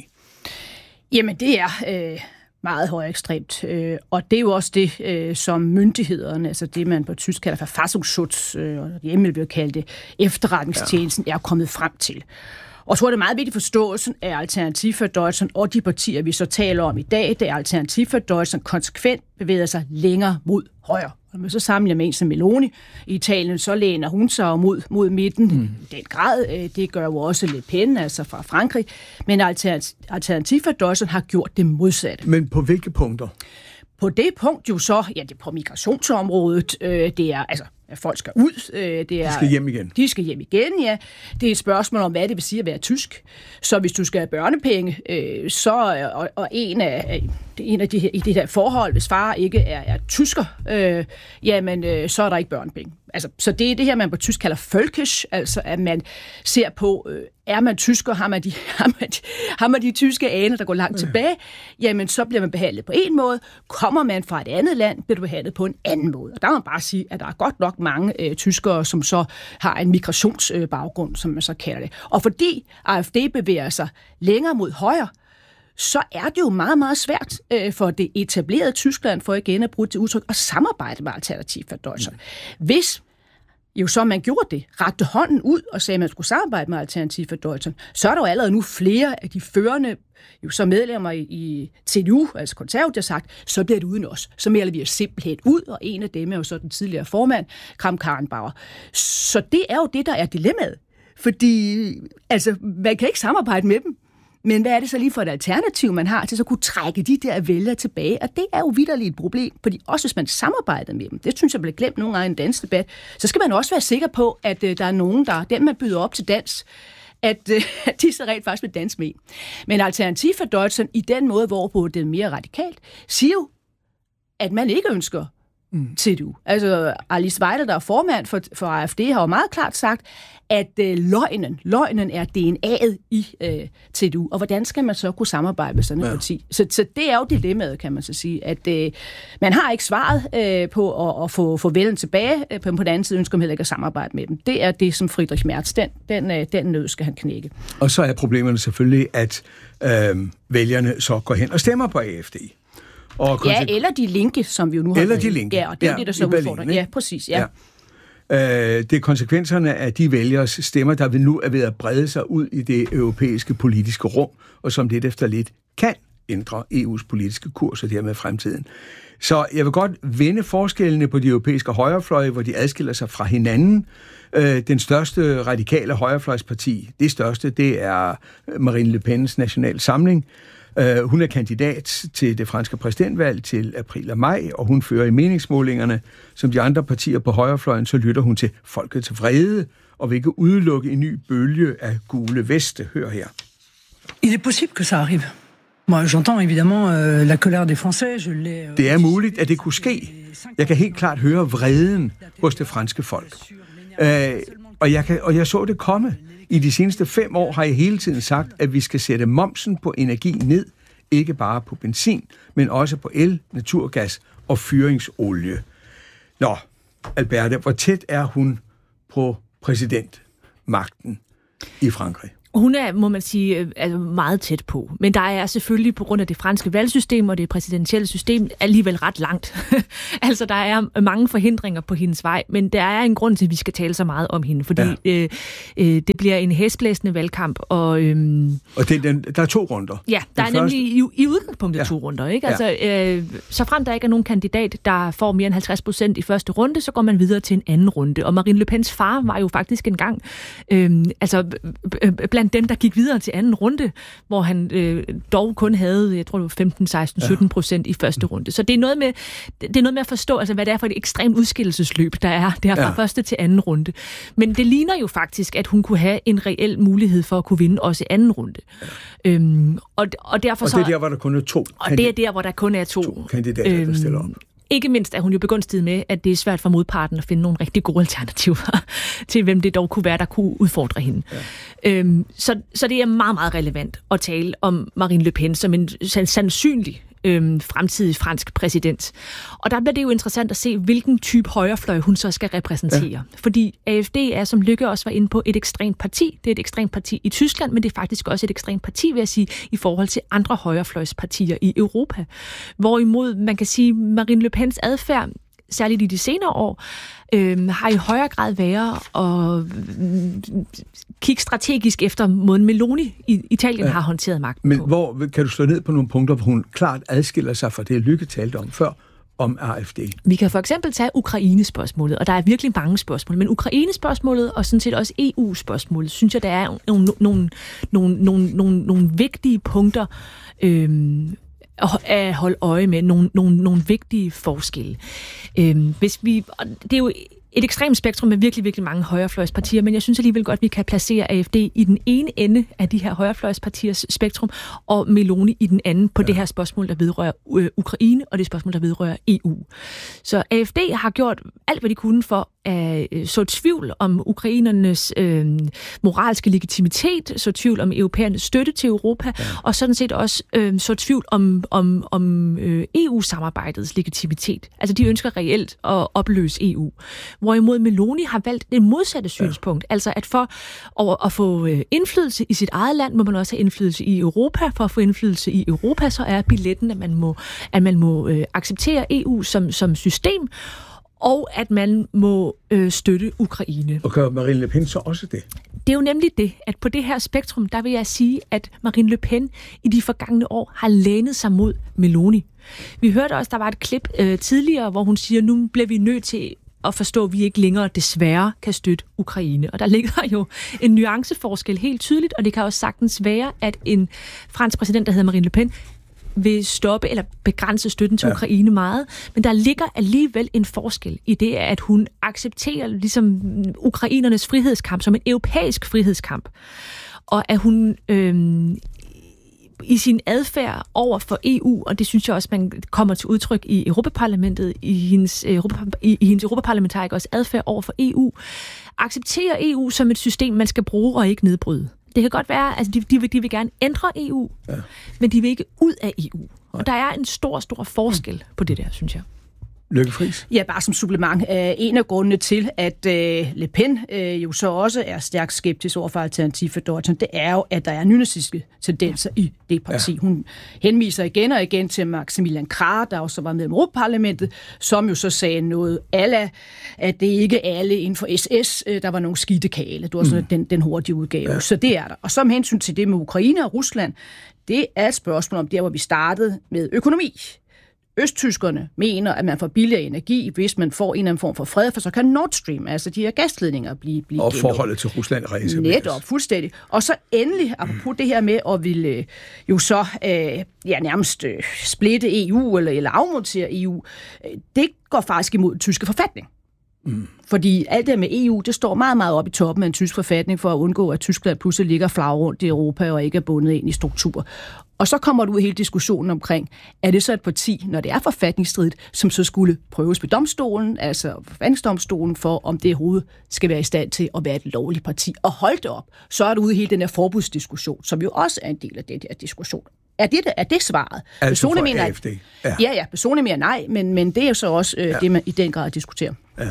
Speaker 14: Jamen, det er øh, meget højere ekstremt. Øh, og det er jo også det, øh, som myndighederne, altså det, man på tysk kalder Verfassungsschutz, øh, og det hjemme bliver kaldt det, efterretningstjenesten, ja. er kommet frem til. Og jeg tror, det er meget vigtigt forståelsen af Alternativ for Deutschland og de partier, vi så taler om i dag, det er Alternativ for Deutschland konsekvent bevæger sig længere mod højre. Og når man så sammenligner med en som Meloni i Italien, så læner hun sig mod, mod midten mm. i den grad. Det gør jo også Le Pen, altså fra Frankrig. Men Alternativ for Deutschland har gjort det modsatte.
Speaker 12: Men på hvilke punkter?
Speaker 14: På det punkt jo så, ja, det er på migrationsområdet, øh, det er altså, at folk skal ud. Øh, det er,
Speaker 12: de skal hjem igen.
Speaker 14: De skal hjem igen, ja. Det er et spørgsmål om, hvad det vil sige at være tysk. Så hvis du skal have børnepenge, øh, så, og, og en af, en af de her, i det her forhold, hvis far ikke er, er tysker, øh, jamen, øh, så er der ikke børnepenge. Altså, så det er det her, man på tysk kalder Völkisch, altså at man ser på, øh, er man tysker, har man, de, har, man de, har man de tyske aner, der går langt ja. tilbage, jamen så bliver man behandlet på en måde. Kommer man fra et andet land, bliver du behandlet på en anden måde. Og der må man bare sige, at der er godt nok mange øh, tyskere, som så har en migrationsbaggrund, øh, som man så kalder det. Og fordi A F D bevæger sig længere mod højre, så er det jo meget, meget svært øh, for det etablerede Tyskland, for igen at bruge det udtryk, at samarbejde med Alternativ for Deutschland. Mm. Hvis jo så man gjorde det, rakte hånden ud og sagde, at man skulle samarbejde med Alternativ for Deutschland, så er der jo allerede nu flere af de førende jo så medlemmer i, i C D U, altså konservativt, der sagt, så bliver det uden os. Så melder vi os simpelthen ud, og en af dem er jo så den tidligere formand, Kramp-Karrenbauer. Så det er jo det, der er dilemmaet. Fordi altså, man kan ikke samarbejde med dem. Men hvad er det så lige for et alternativ, man har til så kunne trække de der vælgere tilbage? Og det er jo vitterligt et problem, fordi også hvis man samarbejder med dem, det synes jeg bliver glemt nogle gange i en dansk debat, så skal man også være sikker på, at øh, der er nogen, der den man byder op til dans, at øh, de så rent faktisk vil danse med. Men Alternativ for Deutschland, i den måde, hvorpå det er mere radikalt, siger jo, at man ikke ønsker mm. C D U. Altså Alice Weidel, der er formand for, for A F D, har jo meget klart sagt, at øh, løgnen, løgnen er D N A'et i øh, C D U. Og hvordan skal man så kunne samarbejde med sådan et ja. parti? Så, så det er jo dilemmaet, kan man så sige, at øh, man har ikke svaret øh, på at, at få, få vælgen tilbage, øh, på den anden side ønsker man heller ikke at samarbejde med dem. Det er det, som Friedrich Merz, den, den, øh, den nød skal han knække.
Speaker 12: Og så er problemerne selvfølgelig, at øh, vælgerne så går hen og stemmer på A F D.
Speaker 14: Og ja, eller de linke, som vi jo nu har.
Speaker 12: Eller de linke.
Speaker 14: Ja, og det er ja, det, der så udfordrer. Ja, præcis, ja. ja.
Speaker 12: Det er konsekvenserne af de vælgers stemmer, der vil nu er ved at brede sig ud i det europæiske politiske rum, og som lidt efter lidt kan ændre E U's politiske kurs og dermed fremtiden. Så jeg vil godt vende forskellene på de europæiske højrefløje, hvor de adskiller sig fra hinanden. Den største radikale højrefløjsparti, det største, det er Marine Le Pens National Samling. Uh, hun er kandidat til det franske præsidentvalg til april og maj, og hun fører i meningsmålingerne, som de andre partier på højrefløjen, så lytter hun til folkets vrede, og vil ikke udelukke en ny bølge af gule veste. Hør her.
Speaker 18: Il est possible que ça arrive. Moi, j'entends évidemment euh, la colère des Français. Je l'ai.
Speaker 12: Det er muligt, at det kunne ske. Jeg kan helt klart høre vreden hos det franske folk. Uh, og, jeg kan, og jeg så det komme. I de seneste fem år har jeg hele tiden sagt, at vi skal sætte momsen på energi ned ikke bare på benzin, men også på el, naturgas og fyringsolie. Nå, Alberte, hvor tæt er hun på præsidentmagten i Frankrig?
Speaker 15: Hun er, må man sige, altså meget tæt på. Men der er selvfølgelig på grund af det franske valgsystem og det præsidentielle system alligevel ret langt. Altså, der er mange forhindringer på hendes vej, men der er en grund til, at vi skal tale så meget om hende, fordi ja. øh, øh, det bliver en hæsblæsende valgkamp. Og, øhm,
Speaker 12: og den, den, der er to runder.
Speaker 15: Ja, der
Speaker 12: den
Speaker 15: er
Speaker 12: første...
Speaker 15: nemlig i, i udgangspunktet ja. to runder. Ikke? Altså, øh, så frem der ikke er nogen kandidat, der får mere end halvtreds procent i første runde, så går man videre til en anden runde. Og Marine Le Pens far var jo faktisk engang øh, altså, blandt dem, der gik videre til anden runde, hvor han øh, dog kun havde, jeg tror det var femten, seksten, sytten procent i første runde. Så det er noget med, det er noget med at forstå, altså, hvad det er for et ekstremt udskillelsesløb, der er der fra ja. første til anden runde. Men det ligner jo faktisk, at hun kunne have en reel mulighed for at kunne vinde også i anden runde. Ja. Øhm, og, og, derfor
Speaker 12: og
Speaker 15: så,
Speaker 12: det er der, hvor der kun er to.
Speaker 15: Og det er der, hvor der kun er to,
Speaker 12: to kandidater, øhm, der stiller op.
Speaker 15: Ikke mindst er hun jo begunstiget med, at det er svært for modparten at finde nogle rigtig gode alternativer til, hvem det dog kunne være, der kunne udfordre hende. Ja. Øhm, så, så det er meget, meget relevant at tale om Marine Le Pen som en sandsynlig øhm, fremtidig fransk præsident. Og der bliver det jo interessant at se, hvilken type højrefløj hun så skal repræsentere. Ja. Fordi A F D er, som Lykke også var inde på, et ekstremt parti. Det er et ekstremt parti i Tyskland, men det er faktisk også et ekstremt parti, vil jeg sige, i forhold til andre højrefløjspartier i Europa. Hvorimod man kan sige, Marine Le Pens adfærd, særligt i de senere år, øh, har i højere grad været at kigge strategisk efter måden Meloni i Italien ja. har håndteret magten
Speaker 12: Men
Speaker 15: på.
Speaker 12: hvor kan du slå ned på nogle punkter, hvor hun klart adskiller sig fra det, Lykke talte om før, om A F D?
Speaker 15: Vi kan for eksempel tage Ukraine-spørgsmålet, og der er virkelig mange spørgsmål, men Ukraine-spørgsmålet og sådan set også E U-spørgsmålet, synes jeg, der er nogle, nogle, nogle, nogle, nogle, nogle vigtige punkter, øh, at holde øje med, nogle, nogle, nogle vigtige forskelle. Øhm, hvis vi, det er jo et ekstremt spektrum med virkelig, virkelig mange højrefløjspartier, men jeg synes alligevel godt, at vi kan placere A F D i den ene ende af de her højrefløjspartiers spektrum, og Meloni i den anden på ja. det her spørgsmål, der vedrører øh, Ukraine, og det spørgsmål, der vedrører E U. Så A F D har gjort alt, hvad de kunne for at øh, så tvivl om ukrainernes øh, moralske legitimitet, så tvivl om europæernes støtte til Europa, ja. og sådan set også øh, så tvivl om, om, om øh, E U-samarbejdets legitimitet. Altså, de ønsker reelt at opløse E U. Hvorimod Meloni har valgt det modsatte synspunkt, ja. altså at for at, at få indflydelse i sit eget land, må man også have indflydelse i Europa. For at få indflydelse i Europa, så er billetten, at man må, at man må øh, acceptere E U som, som system, og at man må øh, støtte Ukraine.
Speaker 12: Og gør Marine Le Pen så også det?
Speaker 15: Det er jo nemlig det, at på det her spektrum, der vil jeg sige, at Marine Le Pen i de forgangne år har lænet sig mod Meloni. Vi hørte også, der var et klip øh, tidligere, hvor hun siger, nu bliver vi nødt til at forstå, at vi ikke længere desværre kan støtte Ukraine. Og der ligger jo en nuanceforskel helt tydeligt, og det kan også sagtens være, at en fransk præsident, der hedder Marine Le Pen, vil stoppe eller begrænse støtten til ja. Ukraine meget. Men der ligger alligevel en forskel i det, at hun accepterer ligesom ukrainernes frihedskamp som en europæisk frihedskamp. Og at hun øhm, i sin adfærd over for E U, og det synes jeg også, man kommer til udtryk i Europaparlamentet, i hendes, Europa, i, i hendes europaparlamentarikers adfærd over for E U, accepterer E U som et system, man skal bruge og ikke nedbryde. Det kan godt være, altså de, de, vil, de vil gerne ændre E U, ja. men de vil ikke ud af E U. Og der er en stor, stor forskel på det der, synes jeg.
Speaker 12: Lykke Friis?
Speaker 14: Ja, bare som supplement. En af grundene til, at Le Pen jo så også er stærkt skeptisk over for Alternativ for Deutschland, det er jo, at der er nynazistiske tendenser i det parti. Ja. Hun henviser igen og igen til Maximilian Krah, der også var med i Europaparlamentet, som jo så sagde noget alla, at det ikke er alle inden for S S, der var nogle skidtekale. Det var sådan mm. den, den hurtige udgave. Ja. Så det er der. Og som hensyn til det med Ukraine og Rusland, det er et spørgsmål om der, hvor vi startede med økonomi. Østtyskerne mener, at man får billigere energi, hvis man får en eller anden form for fred, for så kan Nord Stream, altså de her gasledninger, blive, blive
Speaker 12: og genåbnet. Forholdet til Rusland reetableres.
Speaker 14: Netop, fuldstændig. Og så endelig, apropos det her med at ville jo så øh, ja, nærmest øh, splitte E U eller, eller afmontere E U, øh, det går faktisk imod den tyske forfatning. Mm. Fordi alt det med E U, det står meget, meget op i toppen af en tysk forfatning for at undgå, at Tyskland pludselig ligger flag rundt i Europa og ikke er bundet ind i struktur. Og så kommer du ud hele diskussionen omkring, er det så et parti, når det er forfatningsstridigt, som så skulle prøves ved domstolen, altså forfatningsdomstolen, for om det overhovedet skal være i stand til at være et lovligt parti. Og hold det op, så er du ude i hele den her forbudsdiskussion, som jo også er en del af den her diskussion. Er det, er det svaret?
Speaker 12: Altså
Speaker 14: personligt
Speaker 12: for
Speaker 14: mener,
Speaker 12: A F D?
Speaker 14: Ja. ja, ja, personligt mere nej, men, men det er jo så også øh, ja. det, man i den grad diskuterer.
Speaker 12: Ja.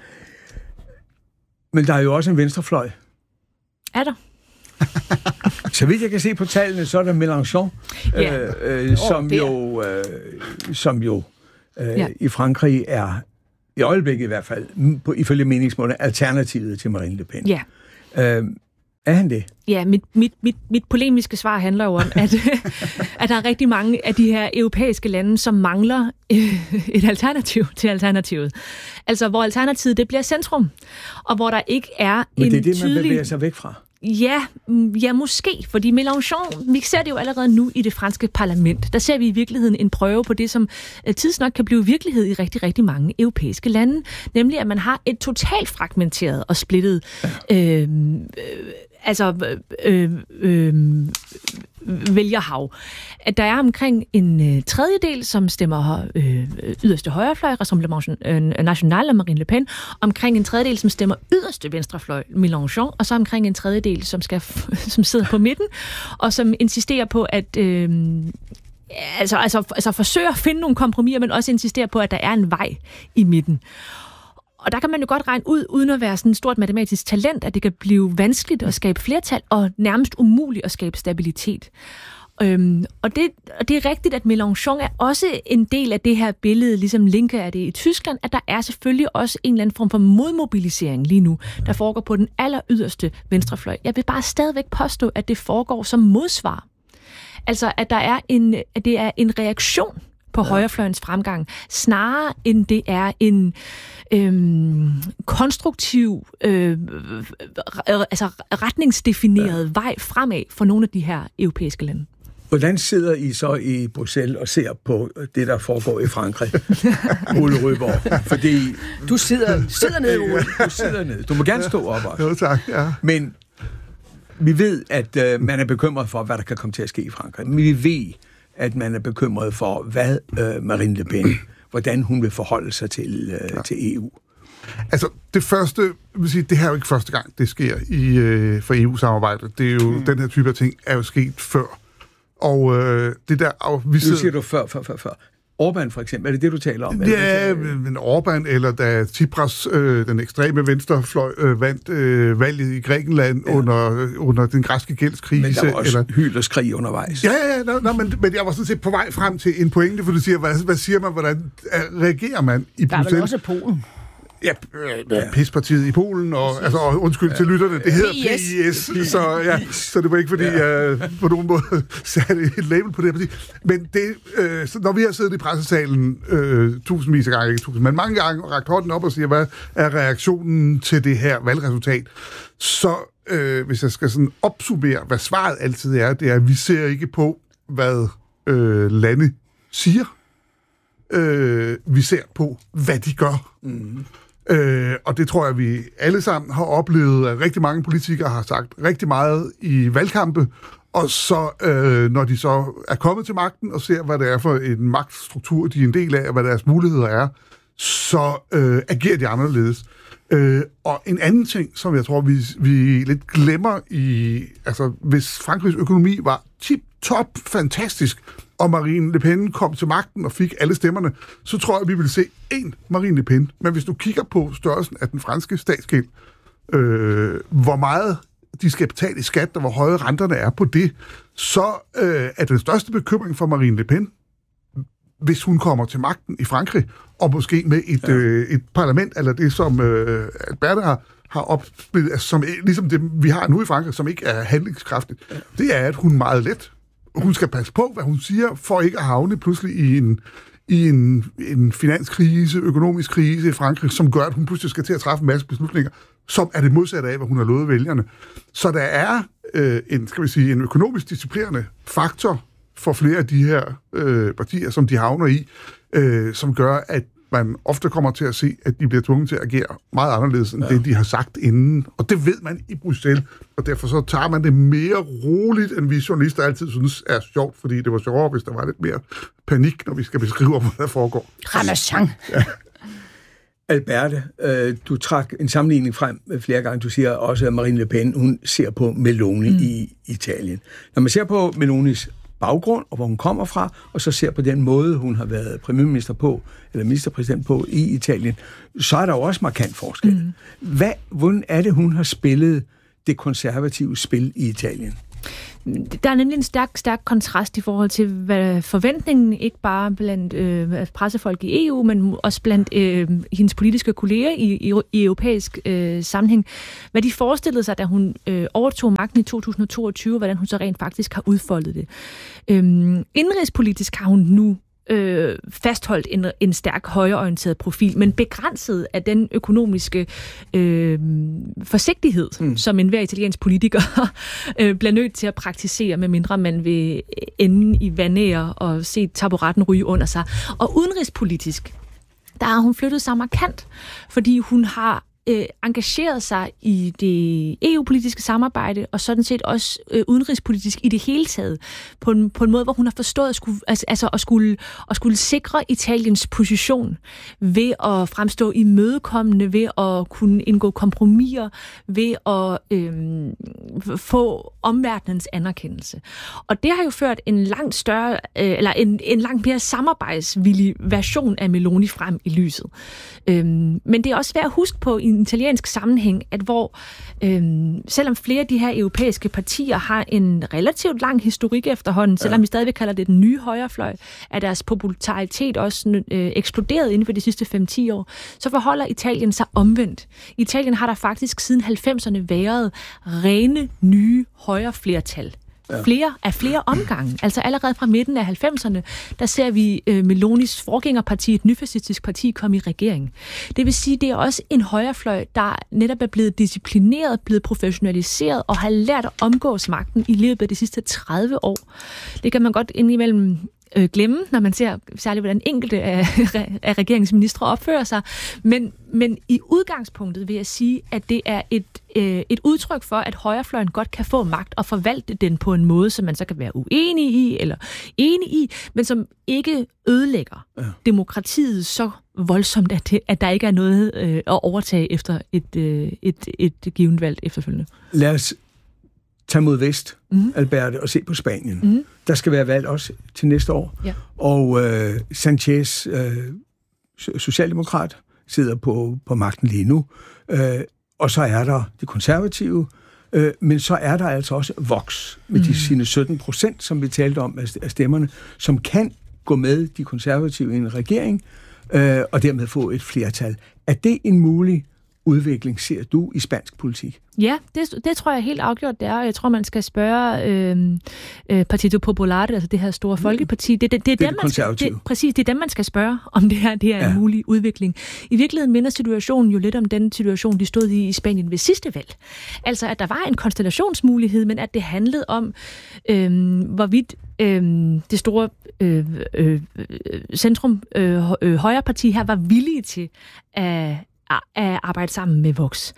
Speaker 12: Men der er jo også en venstrefløj.
Speaker 15: Er der?
Speaker 12: Så vidt jeg kan se på tallene, så er der Mélenchon,
Speaker 15: ja.
Speaker 12: øh, øh, som, oh, jo, øh, som jo øh, ja. i Frankrig er, i øjeblikket i hvert fald, på, ifølge meningsmålene, alternativet til Marine Le Pen.
Speaker 15: Ja.
Speaker 12: Øh, er han det?
Speaker 15: Ja, mit, mit, mit, mit polemiske svar handler jo om, at, at der er rigtig mange af de her europæiske lande, som mangler et alternativ til alternativet. Altså, hvor alternativet det bliver centrum, og hvor der ikke er
Speaker 12: Men
Speaker 15: en
Speaker 12: det er det,
Speaker 15: tydelig...
Speaker 12: man bevæger sig væk fra.
Speaker 15: Ja, ja, måske, fordi Mélenchon, vi ser det jo allerede nu i det franske parlament. Der ser vi i virkeligheden en prøve på det, som tidsnok kan blive virkelighed i rigtig, rigtig mange europæiske lande. Nemlig, at man har et totalt fragmenteret og splittet øh, øh, altså øh, øh, vælgerhav. At der er omkring en øh, tredjedel, som stemmer øh, yderste højrefløj, Rassemblement National og Marine Le Pen, omkring en tredjedel, som stemmer yderste venstrefløj, Mélenchon, og så omkring en tredjedel, som, skal, som sidder på midten, og som insisterer på, at øh, altså, altså, altså forsøger at finde nogle kompromiser, men også insisterer på, at der er en vej i midten. Og der kan man jo godt regne ud, uden at være sådan et stort matematisk talent, at det kan blive vanskeligt at skabe flertal, og nærmest umuligt at skabe stabilitet. Øhm, og, det, og det er rigtigt, at Mélenchon er også en del af det her billede, ligesom Linke er det i Tyskland, at der er selvfølgelig også en eller anden form for modmobilisering lige nu, der foregår på den aller yderste venstrefløj. Jeg vil bare stadigvæk påstå, at det foregår som modsvar. Altså, at der er en, at det er en reaktion på ja. højrefløjens fremgang, snarere end det er en øhm, konstruktiv, øh, altså retningsdefineret ja. vej fremad for nogle af de her europæiske lande.
Speaker 12: Hvordan sidder I så i Bruxelles og ser på det, der foregår i Frankrig? Ole Rødborg. Fordi
Speaker 14: du sidder, sidder nede, Ole.
Speaker 12: Du sidder nede. Du må gerne stå op også.
Speaker 16: Jo, tak. Ja.
Speaker 12: Men vi ved, at øh, man er bekymret for, hvad der kan komme til at ske i Frankrig. Men vi ved, at man er bekymret for, hvad øh, Marine Le Pen, hvordan hun vil forholde sig til, øh, ja. til E U.
Speaker 16: Altså, det første, vil sige, det her er jo ikke første gang, det sker i, øh, for E U-samarbejdet. Det er jo, mm. den her type af ting er jo sket før. Og øh, det der... Og vi sidder...
Speaker 12: Nu siger du før, før, før, før. Orbán for eksempel, er det det, du taler om?
Speaker 16: Ja, men Orbán, eller da Tsipras, øh, den ekstreme venstrefløj, øh, vandt øh, valget i Grækenland ja. under, under den græske gældskrise.
Speaker 12: Men der var også
Speaker 16: eller...
Speaker 12: hylerskrig undervejs.
Speaker 16: Ja, ja, ja, no, no, men, men jeg var sådan set på vej frem til en pointe, for du siger, hvad, hvad siger man, hvordan reagerer man i Bruxelles?
Speaker 14: Der er vel også Polen.
Speaker 16: Ja, øh, pispartiet i Polen, og, altså, og undskyld ja. til lytterne, det hedder P I S, så, ja, så det var ikke fordi, ja. jeg på nogen måde satte et label på det parti. Men det, øh, når vi har siddet i pressesalen øh, tusindvis af gange, ikke tusind, men mange gange, og rakt hånden op og siger, hvad er reaktionen til det her valgresultat, så øh, hvis jeg skal sådan opsummere, hvad svaret altid er, det er, at vi ser ikke på, hvad øh, lande siger. Øh, vi ser på, hvad de gør. Mm. Øh, og det tror jeg, vi alle sammen har oplevet, at rigtig mange politikere har sagt rigtig meget i valgkampe, og så, øh, når de så er kommet til magten og ser, hvad det er for en magtstruktur, de er en del af, og hvad deres muligheder er, så øh, agerer de anderledes. Øh, og en anden ting, som jeg tror, vi, vi lidt glemmer i... Altså, hvis Frankrigs økonomi var tip-top fantastisk, og Marine Le Pen kom til magten og fik alle stemmerne, så tror jeg, vi vil se én Marine Le Pen. Men hvis du kigger på størrelsen af den franske statsgæld, øh, hvor meget de skal betale i skat, og hvor høje renterne er på det, så øh, er den største bekymring for Marine Le Pen, hvis hun kommer til magten i Frankrig, og måske med et, ja. øh, et parlament, eller det, som øh, Alberte har, har opspillet, altså, som, ligesom det, vi har nu i Frankrig, som ikke er handlingskraftigt, ja. det er, at hun meget let, hun skal passe på, hvad hun siger, for ikke at havne pludselig i en, i en, en finanskrise, økonomisk krise i Frankrig, som gør, at hun pludselig skal til at træffe en masse beslutninger, som er det modsatte af, hvad hun har lovet vælgerne. Så der er øh, en, skal vi sige, en økonomisk disciplinerende faktor for flere af de her øh, partier, som de havner i, øh, som gør, at man ofte kommer til at se, at de bliver tvunget til at agere meget anderledes, end ja. det, de har sagt inden. Og det ved man i Bruxelles, og derfor så tager man det mere roligt, end vi journalister altid synes er sjovt, fordi det var sjovere, hvis der var lidt mere panik, når vi skal beskrive, hvad der foregår.
Speaker 14: Ramachan.
Speaker 12: Ja. Alberte, øh, du trak en sammenligning frem flere gange. Du siger også, at Marine Le Pen, hun ser på Meloni mm. i Italien. Når man ser på Melonis baggrund, og hvor hun kommer fra, og så ser på den måde, hun har været premierminister på, eller ministerpræsident på i Italien, så er der jo også markant forskel. Mm. Hvad, hvordan er det, hun har spillet det konservative spil i Italien?
Speaker 15: Der er nemlig en stærk, stærk kontrast i forhold til, hvad forventningen ikke bare blandt øh, pressefolk i E U, men også blandt øh, hendes politiske kolleger i, i, i europæisk øh, sammenhæng. Hvad de forestillede sig, da hun øh, overtog magten i to tusind og toogtyve, hvordan hun så rent faktisk har udfoldet det. Øhm, indrigspolitisk har hun nu øh, fastholdt en, en stærk højreorienteret profil, men begrænset af den økonomiske øh, forsigtighed, mm. som enhver italiensk politiker øh, bliver nødt til at praktisere, medmindre man vil ende i vanære og se taburetten ryge under sig. Og udenrigspolitisk, der har hun flyttet sig markant, fordi hun har øh, engageret sig i det E U-politiske samarbejde, og sådan set også øh, udenrigspolitisk i det hele taget, på en, på en måde, hvor hun har forstået at skulle, altså at skulle, at skulle sikre Italiens position ved at fremstå imødekommende, ved at kunne indgå kompromiser, ved at øh, få omverdenens anerkendelse. Og det har jo ført en langt større, øh, eller en, en langt mere samarbejdsvillig version af Meloni frem i lyset. Øh, men det er også værd at huske på i en italiensk sammenhæng, at hvor øh, selvom flere af de her europæiske partier har en relativt lang historik efterhånden, ja. selvom vi stadigvæk kalder det den nye højrefløj, er deres popularitet også øh, eksploderet inden for de sidste fem til ti år, så forholder Italien sig omvendt. I Italien har der faktisk siden halvfemserne været rene nye højreflertal. Ja. Flere af flere omgange. Altså allerede fra midten af halvfemserne, der ser vi øh, Melonis forgængerparti, et nyfascistisk parti, komme i regering. Det vil sige, det er også en højrefløj, der netop er blevet disciplineret, blevet professionaliseret og har lært at omgås magten i løbet af de sidste tredive år. Det kan man godt indimellem øh, glemme, når man ser særligt, hvordan enkelte af, af regeringsministre opfører sig. Men, men i udgangspunktet vil jeg sige, at det er et, øh, et udtryk for, at højrefløjen godt kan få magt og forvalte den på en måde, som man så kan være uenig i eller enig i, men som ikke ødelægger ja. demokratiet så voldsomt, at, det, at der ikke er noget øh, at overtage efter et, øh, et, et, et givet valg efterfølgende.
Speaker 12: Lad os tage mod vest, mm. Alberte, og se på Spanien. Mm. Der skal være valg også til næste år. Ja. Og øh, Sanchez, øh, socialdemokrat, sidder på, på magten lige nu. Øh, og så er der de konservative, øh, men så er der altså også Vox, med mm. de sine sytten procent, som vi talte om af stemmerne, som kan gå med de konservative i en regering, øh, og dermed få et flertal. Er det en mulig udvikling, ser du, i spansk politik?
Speaker 15: Ja, det, det tror jeg helt afgjort, det er. Jeg tror, man skal spørge øh, øh, Partido Popular, altså det her store folkeparti. Det, det, det, det, det er dem, man skal, det, præcis, det er dem, man skal spørge, om det her det er ja. en mulig udvikling. I virkeligheden minder situationen jo lidt om den situation, de stod i i Spanien ved sidste valg. Altså, at der var en konstellationsmulighed, men at det handlede om, øh, hvorvidt øh, det store øh, øh, centrum øh, øh, højreparti her var villige til at at arbejde sammen med Vox.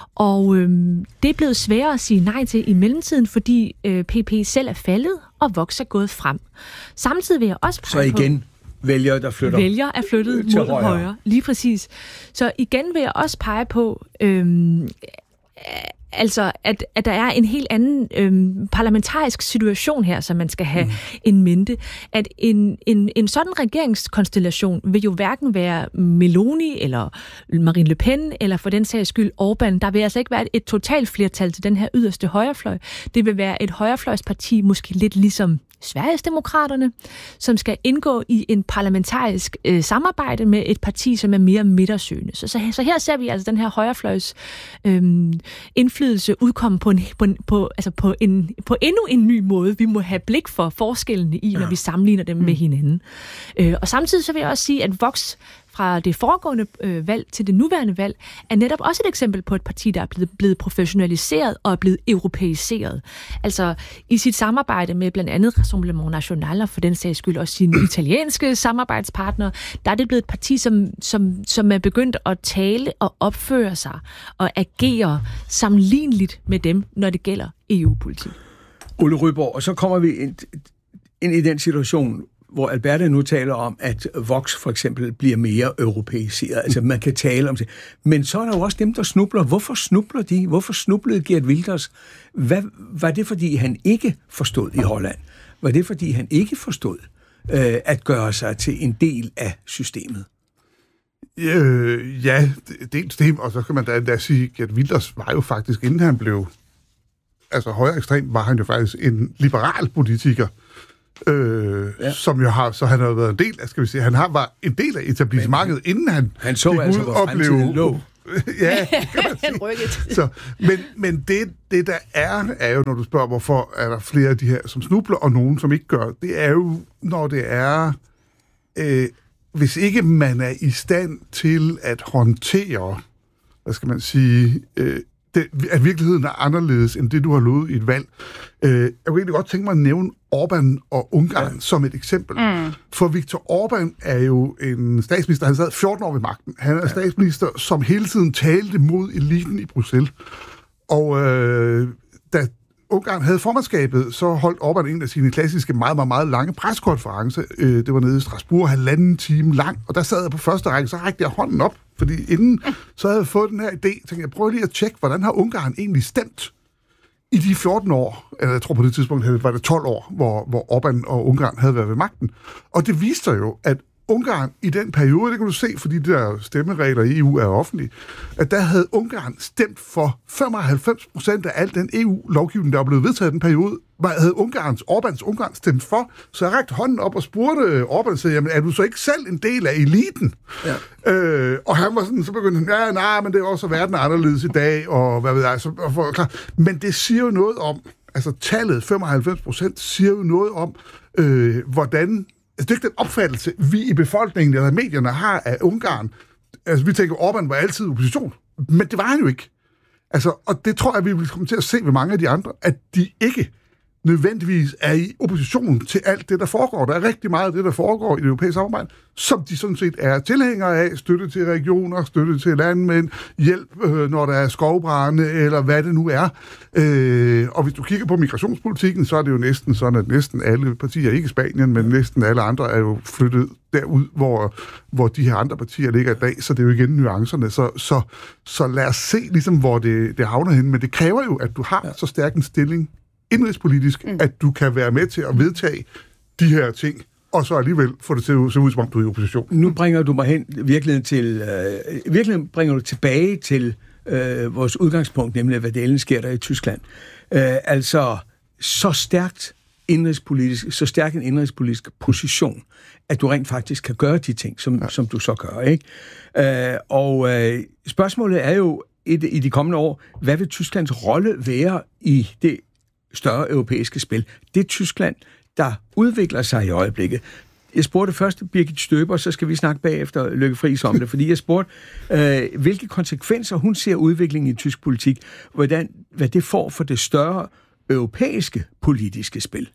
Speaker 15: Og øhm, det er blevet sværere at sige nej til i mellemtiden, fordi øh, P P selv er faldet, og Vox er gået frem. Samtidig vil jeg også pege på...
Speaker 12: Så igen vælgere, der flytter...
Speaker 15: Vælgere er flyttet mod højre. højre. Lige præcis. Så igen vil jeg også pege på... Øhm, Altså, at, at der er en helt anden øhm, parlamentarisk situation her, som man skal have mm. en mente. At en, en, en sådan regeringskonstellation vil jo hverken være Meloni eller Marine Le Pen, eller for den sags skyld Orbán. Der vil altså ikke være et, et totalt flertal til den her yderste højrefløj. Det vil være et højrefløjsparti, måske lidt ligesom Sverigesdemokraterne, som skal indgå i en parlamentarisk øh, samarbejde med et parti, som er mere midtersøgende. Så, så, så her ser vi altså den her højrefløjs øh, indflydelse udkomme på, en, på, en, på, altså på, en, på endnu en ny måde. Vi må have blik for forskellene i, når ja. vi sammenligner dem mm. med hinanden. Øh, og samtidig så vil jeg også sige, at Vox fra det foregående øh, valg til det nuværende valg, er netop også et eksempel på et parti, der er blevet, blevet professionaliseret og er blevet europæiseret. Altså i sit samarbejde med blandt andet Rassemblement National og for den sags skyld også sine italienske samarbejdspartnere, der er det blevet et parti, som, som, som er begyndt at tale og opføre sig og agere sammenligneligt med dem, når det gælder E U-politik.
Speaker 12: Ole Ryborg, og så kommer vi ind, ind i den situation, hvor Alberte nu taler om, at Vox for eksempel bliver mere europæiseret. Altså, man kan tale om det. Men så er der jo også dem, der snubler. Hvorfor snubler de? Hvorfor snublede Geert Wilders? Hvad, var det, fordi han ikke forstod i Holland? Var det, fordi han ikke forstod øh, at gøre sig til en del af systemet?
Speaker 16: Øh, ja, dels det, og så kan man da, da sige, at Wilders var jo faktisk, inden han blev altså højere ekstrem, var han jo faktisk en liberal politiker, øh, ja. som jo har, så han har været en del af, skal vi sige, han har var en del af etablissementet, inden han
Speaker 12: han så
Speaker 16: gik
Speaker 12: altså,
Speaker 16: ud
Speaker 12: hvor
Speaker 16: og blev
Speaker 12: lå.
Speaker 16: ja, det kan man sige. Så, men, men det, det, der er, er jo, når du spørger, hvorfor er der flere af de her, som snubler, og nogen, som ikke gør, det er jo, når det er, øh, hvis ikke man er i stand til at håndtere, hvad skal man sige, øh, det, at virkeligheden er anderledes, end det, du har lovet i et valg. Øh, jeg kunne egentlig godt tænke mig at nævne Orbán og Ungarn ja. som et eksempel. Mm. For Viktor Orbán er jo en statsminister, han sad fjorten år ved magten. Han er ja. statsminister, som hele tiden talte mod eliten i Bruxelles. Og øh, da Ungarn havde formandskabet, så holdt Orbán en af sine klassiske, meget, meget, meget lange preskonferencer. Øh, det var nede i Strasbourg, halvanden time lang, og der sad jeg på første række, så rækte jeg hånden op, fordi inden så havde jeg fået den her idé, tænkte jeg, prøv lige at tjekke, hvordan har Ungarn egentlig stemt i de fjorten år, eller jeg tror på det tidspunkt, var det tolv år, hvor, hvor Orbán og Ungarn havde været ved magten. Og det viste jo, at Ungarn i den periode, det kan du se, fordi de der stemmeregler i E U er offentlige, at der havde Ungarn stemt for femoghalvfems procent af al den E U-lovgivning, der var blevet vedtaget i den periode, havde Ungarns, Orbáns Ungarn stemt for. Så jeg rakte hånden op og spurgte Orbán, så jamen, er du så ikke selv en del af eliten? Ja. Øh, og han var sådan, så begyndte han, ja, nej, men det er også verden er anderledes i dag, og hvad ved jeg, så, og for, klar. Men det siger jo noget om, altså tallet femoghalvfems procent siger jo noget om, øh, hvordan. Altså, det er ikke den opfattelse, vi i befolkningen eller medierne har af Ungarn. Altså, vi tænker, Orbán var altid opposition. Men det var han jo ikke. Altså, og det tror jeg, vi vil komme til at se ved mange af de andre, at de ikke nødvendigvis er i opposition til alt det, der foregår. Der er rigtig meget af det, der foregår i det europæiske samarbejde, som de sådan set er tilhængere af. Støtte til regioner, støtte til landmænd, hjælp, øh, når der er skovbrande, eller hvad det nu er. Øh, og hvis du kigger på migrationspolitikken, så er det jo næsten sådan, at næsten alle partier, ikke Spanien, men næsten alle andre, er jo flyttet derud, hvor, hvor de her andre partier ligger i dag, så det er jo igen nuancerne. Så, så, så lad os se, ligesom, hvor det, det havner hen. Men det kræver jo, at du har ja. så stærk en stilling indrigspolitisk, mm. at du kan være med til at vedtage de her ting, og så alligevel få det til at se ud, som om du er i opposition.
Speaker 12: Nu bringer du mig hen virkeligheden til, øh, virkeligheden bringer du tilbage til øh, vores udgangspunkt, nemlig hvad det sker der i Tyskland. Øh, altså, så stærkt indrigspolitisk, så stærk en indrigspolitisk position, at du rent faktisk kan gøre de ting, som, ja. som du så gør, ikke? Øh, og øh, spørgsmålet er jo i, i de kommende år, hvad vil Tysklands rolle være i det større europæiske spil? Det er Tyskland, der udvikler sig i øjeblikket. Jeg spurgte først Birgit Støber, så skal vi snakke bagefter Lykke Friis om det, fordi jeg spurgte, øh, hvilke konsekvenser hun ser udviklingen i tysk politik, hvordan, hvad det får for det større europæiske politiske spil.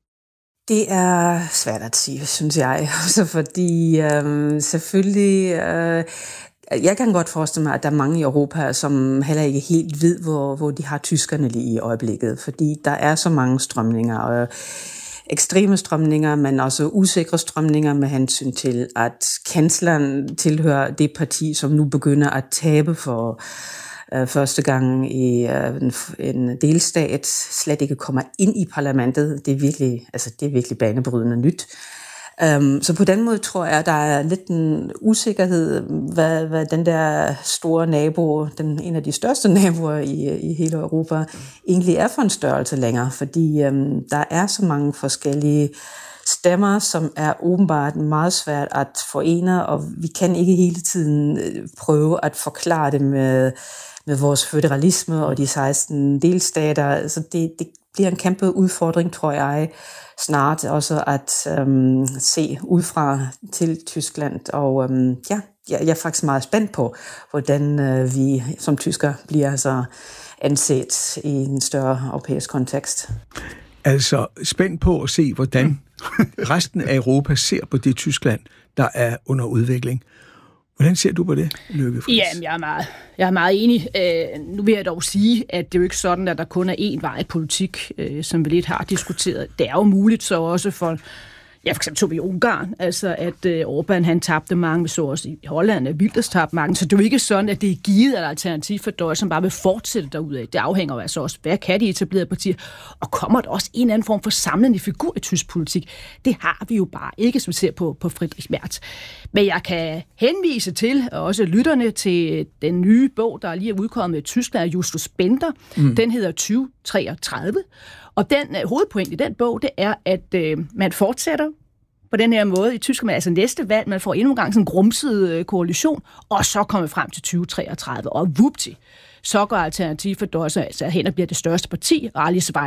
Speaker 1: Det er svært at sige, synes jeg. Også fordi øh, selvfølgelig... Øh, Jeg kan godt forestille mig, at der er mange i Europa, som heller ikke helt ved, hvor, hvor de har tyskerne lige i øjeblikket. Fordi der er så mange strømninger, og ekstreme strømninger, men også usikre strømninger med hensyn til, at kansleren tilhører det parti, som nu begynder at tabe for øh, første gang i øh, en, en delstat, slet ikke kommer ind i parlamentet. Det er virkelig, altså, det er virkelig banebrydende nyt. Um, så på den måde tror jeg, at der er lidt en usikkerhed, hvad, hvad den der store nabo, den, en af de største naboer i, i hele Europa, egentlig er for en størrelse længere, fordi um, der er så mange forskellige stemmer, som er åbenbart meget svært at forene, og vi kan ikke hele tiden prøve at forklare det med, med vores føderalisme og de seksten delstater, så det, det bliver en kæmpe udfordring, tror jeg, snart også at øhm, se udefra til Tyskland. Og øhm, ja, jeg er faktisk meget spændt på, hvordan øh, vi som tysker bliver altså anset i en større europæisk kontekst.
Speaker 12: Altså spændt på at se, hvordan resten af Europa ser på det Tyskland, der er under udvikling. Hvordan ser du på det, Lykke Friis?
Speaker 14: Jamen, jeg er meget, jeg er meget enig. Øh, nu vil jeg dog sige, at det er jo ikke sådan, at der kun er én vej i politik, øh, som vi lidt har diskuteret. Det er jo muligt så også for Ja, for eksempel tog vi Ungarn, altså at øh, Orbán han tabte mange, så også i Holland, at Wilders tabte mange, så det er jo ikke sådan, at det er givet af Alternativ for Deutschland, som bare vil fortsætte derudad. Det afhænger jo altså også, hvad kan de etablerede partier, og kommer der også en eller anden form for samlende figur i tysk politik? Det har vi jo bare ikke, som vi ser på, på Friedrich Merz. Men jeg kan henvise til, og også lytterne, til den nye bog, der lige er udkommet i Tyskland af Justus Bender. Mm. Den hedder tyve treogtredive. Og den øh, hovedpoint i den bog, det er, at øh, man fortsætter på den her måde i Tyskland. Altså næste valg, man får endnu en gang sådan en grumset øh, koalition, og så kommer frem til tyve treogtredive. Og vupti, så går Alternativ for Deutschland altså hen og bliver det største parti, og Alice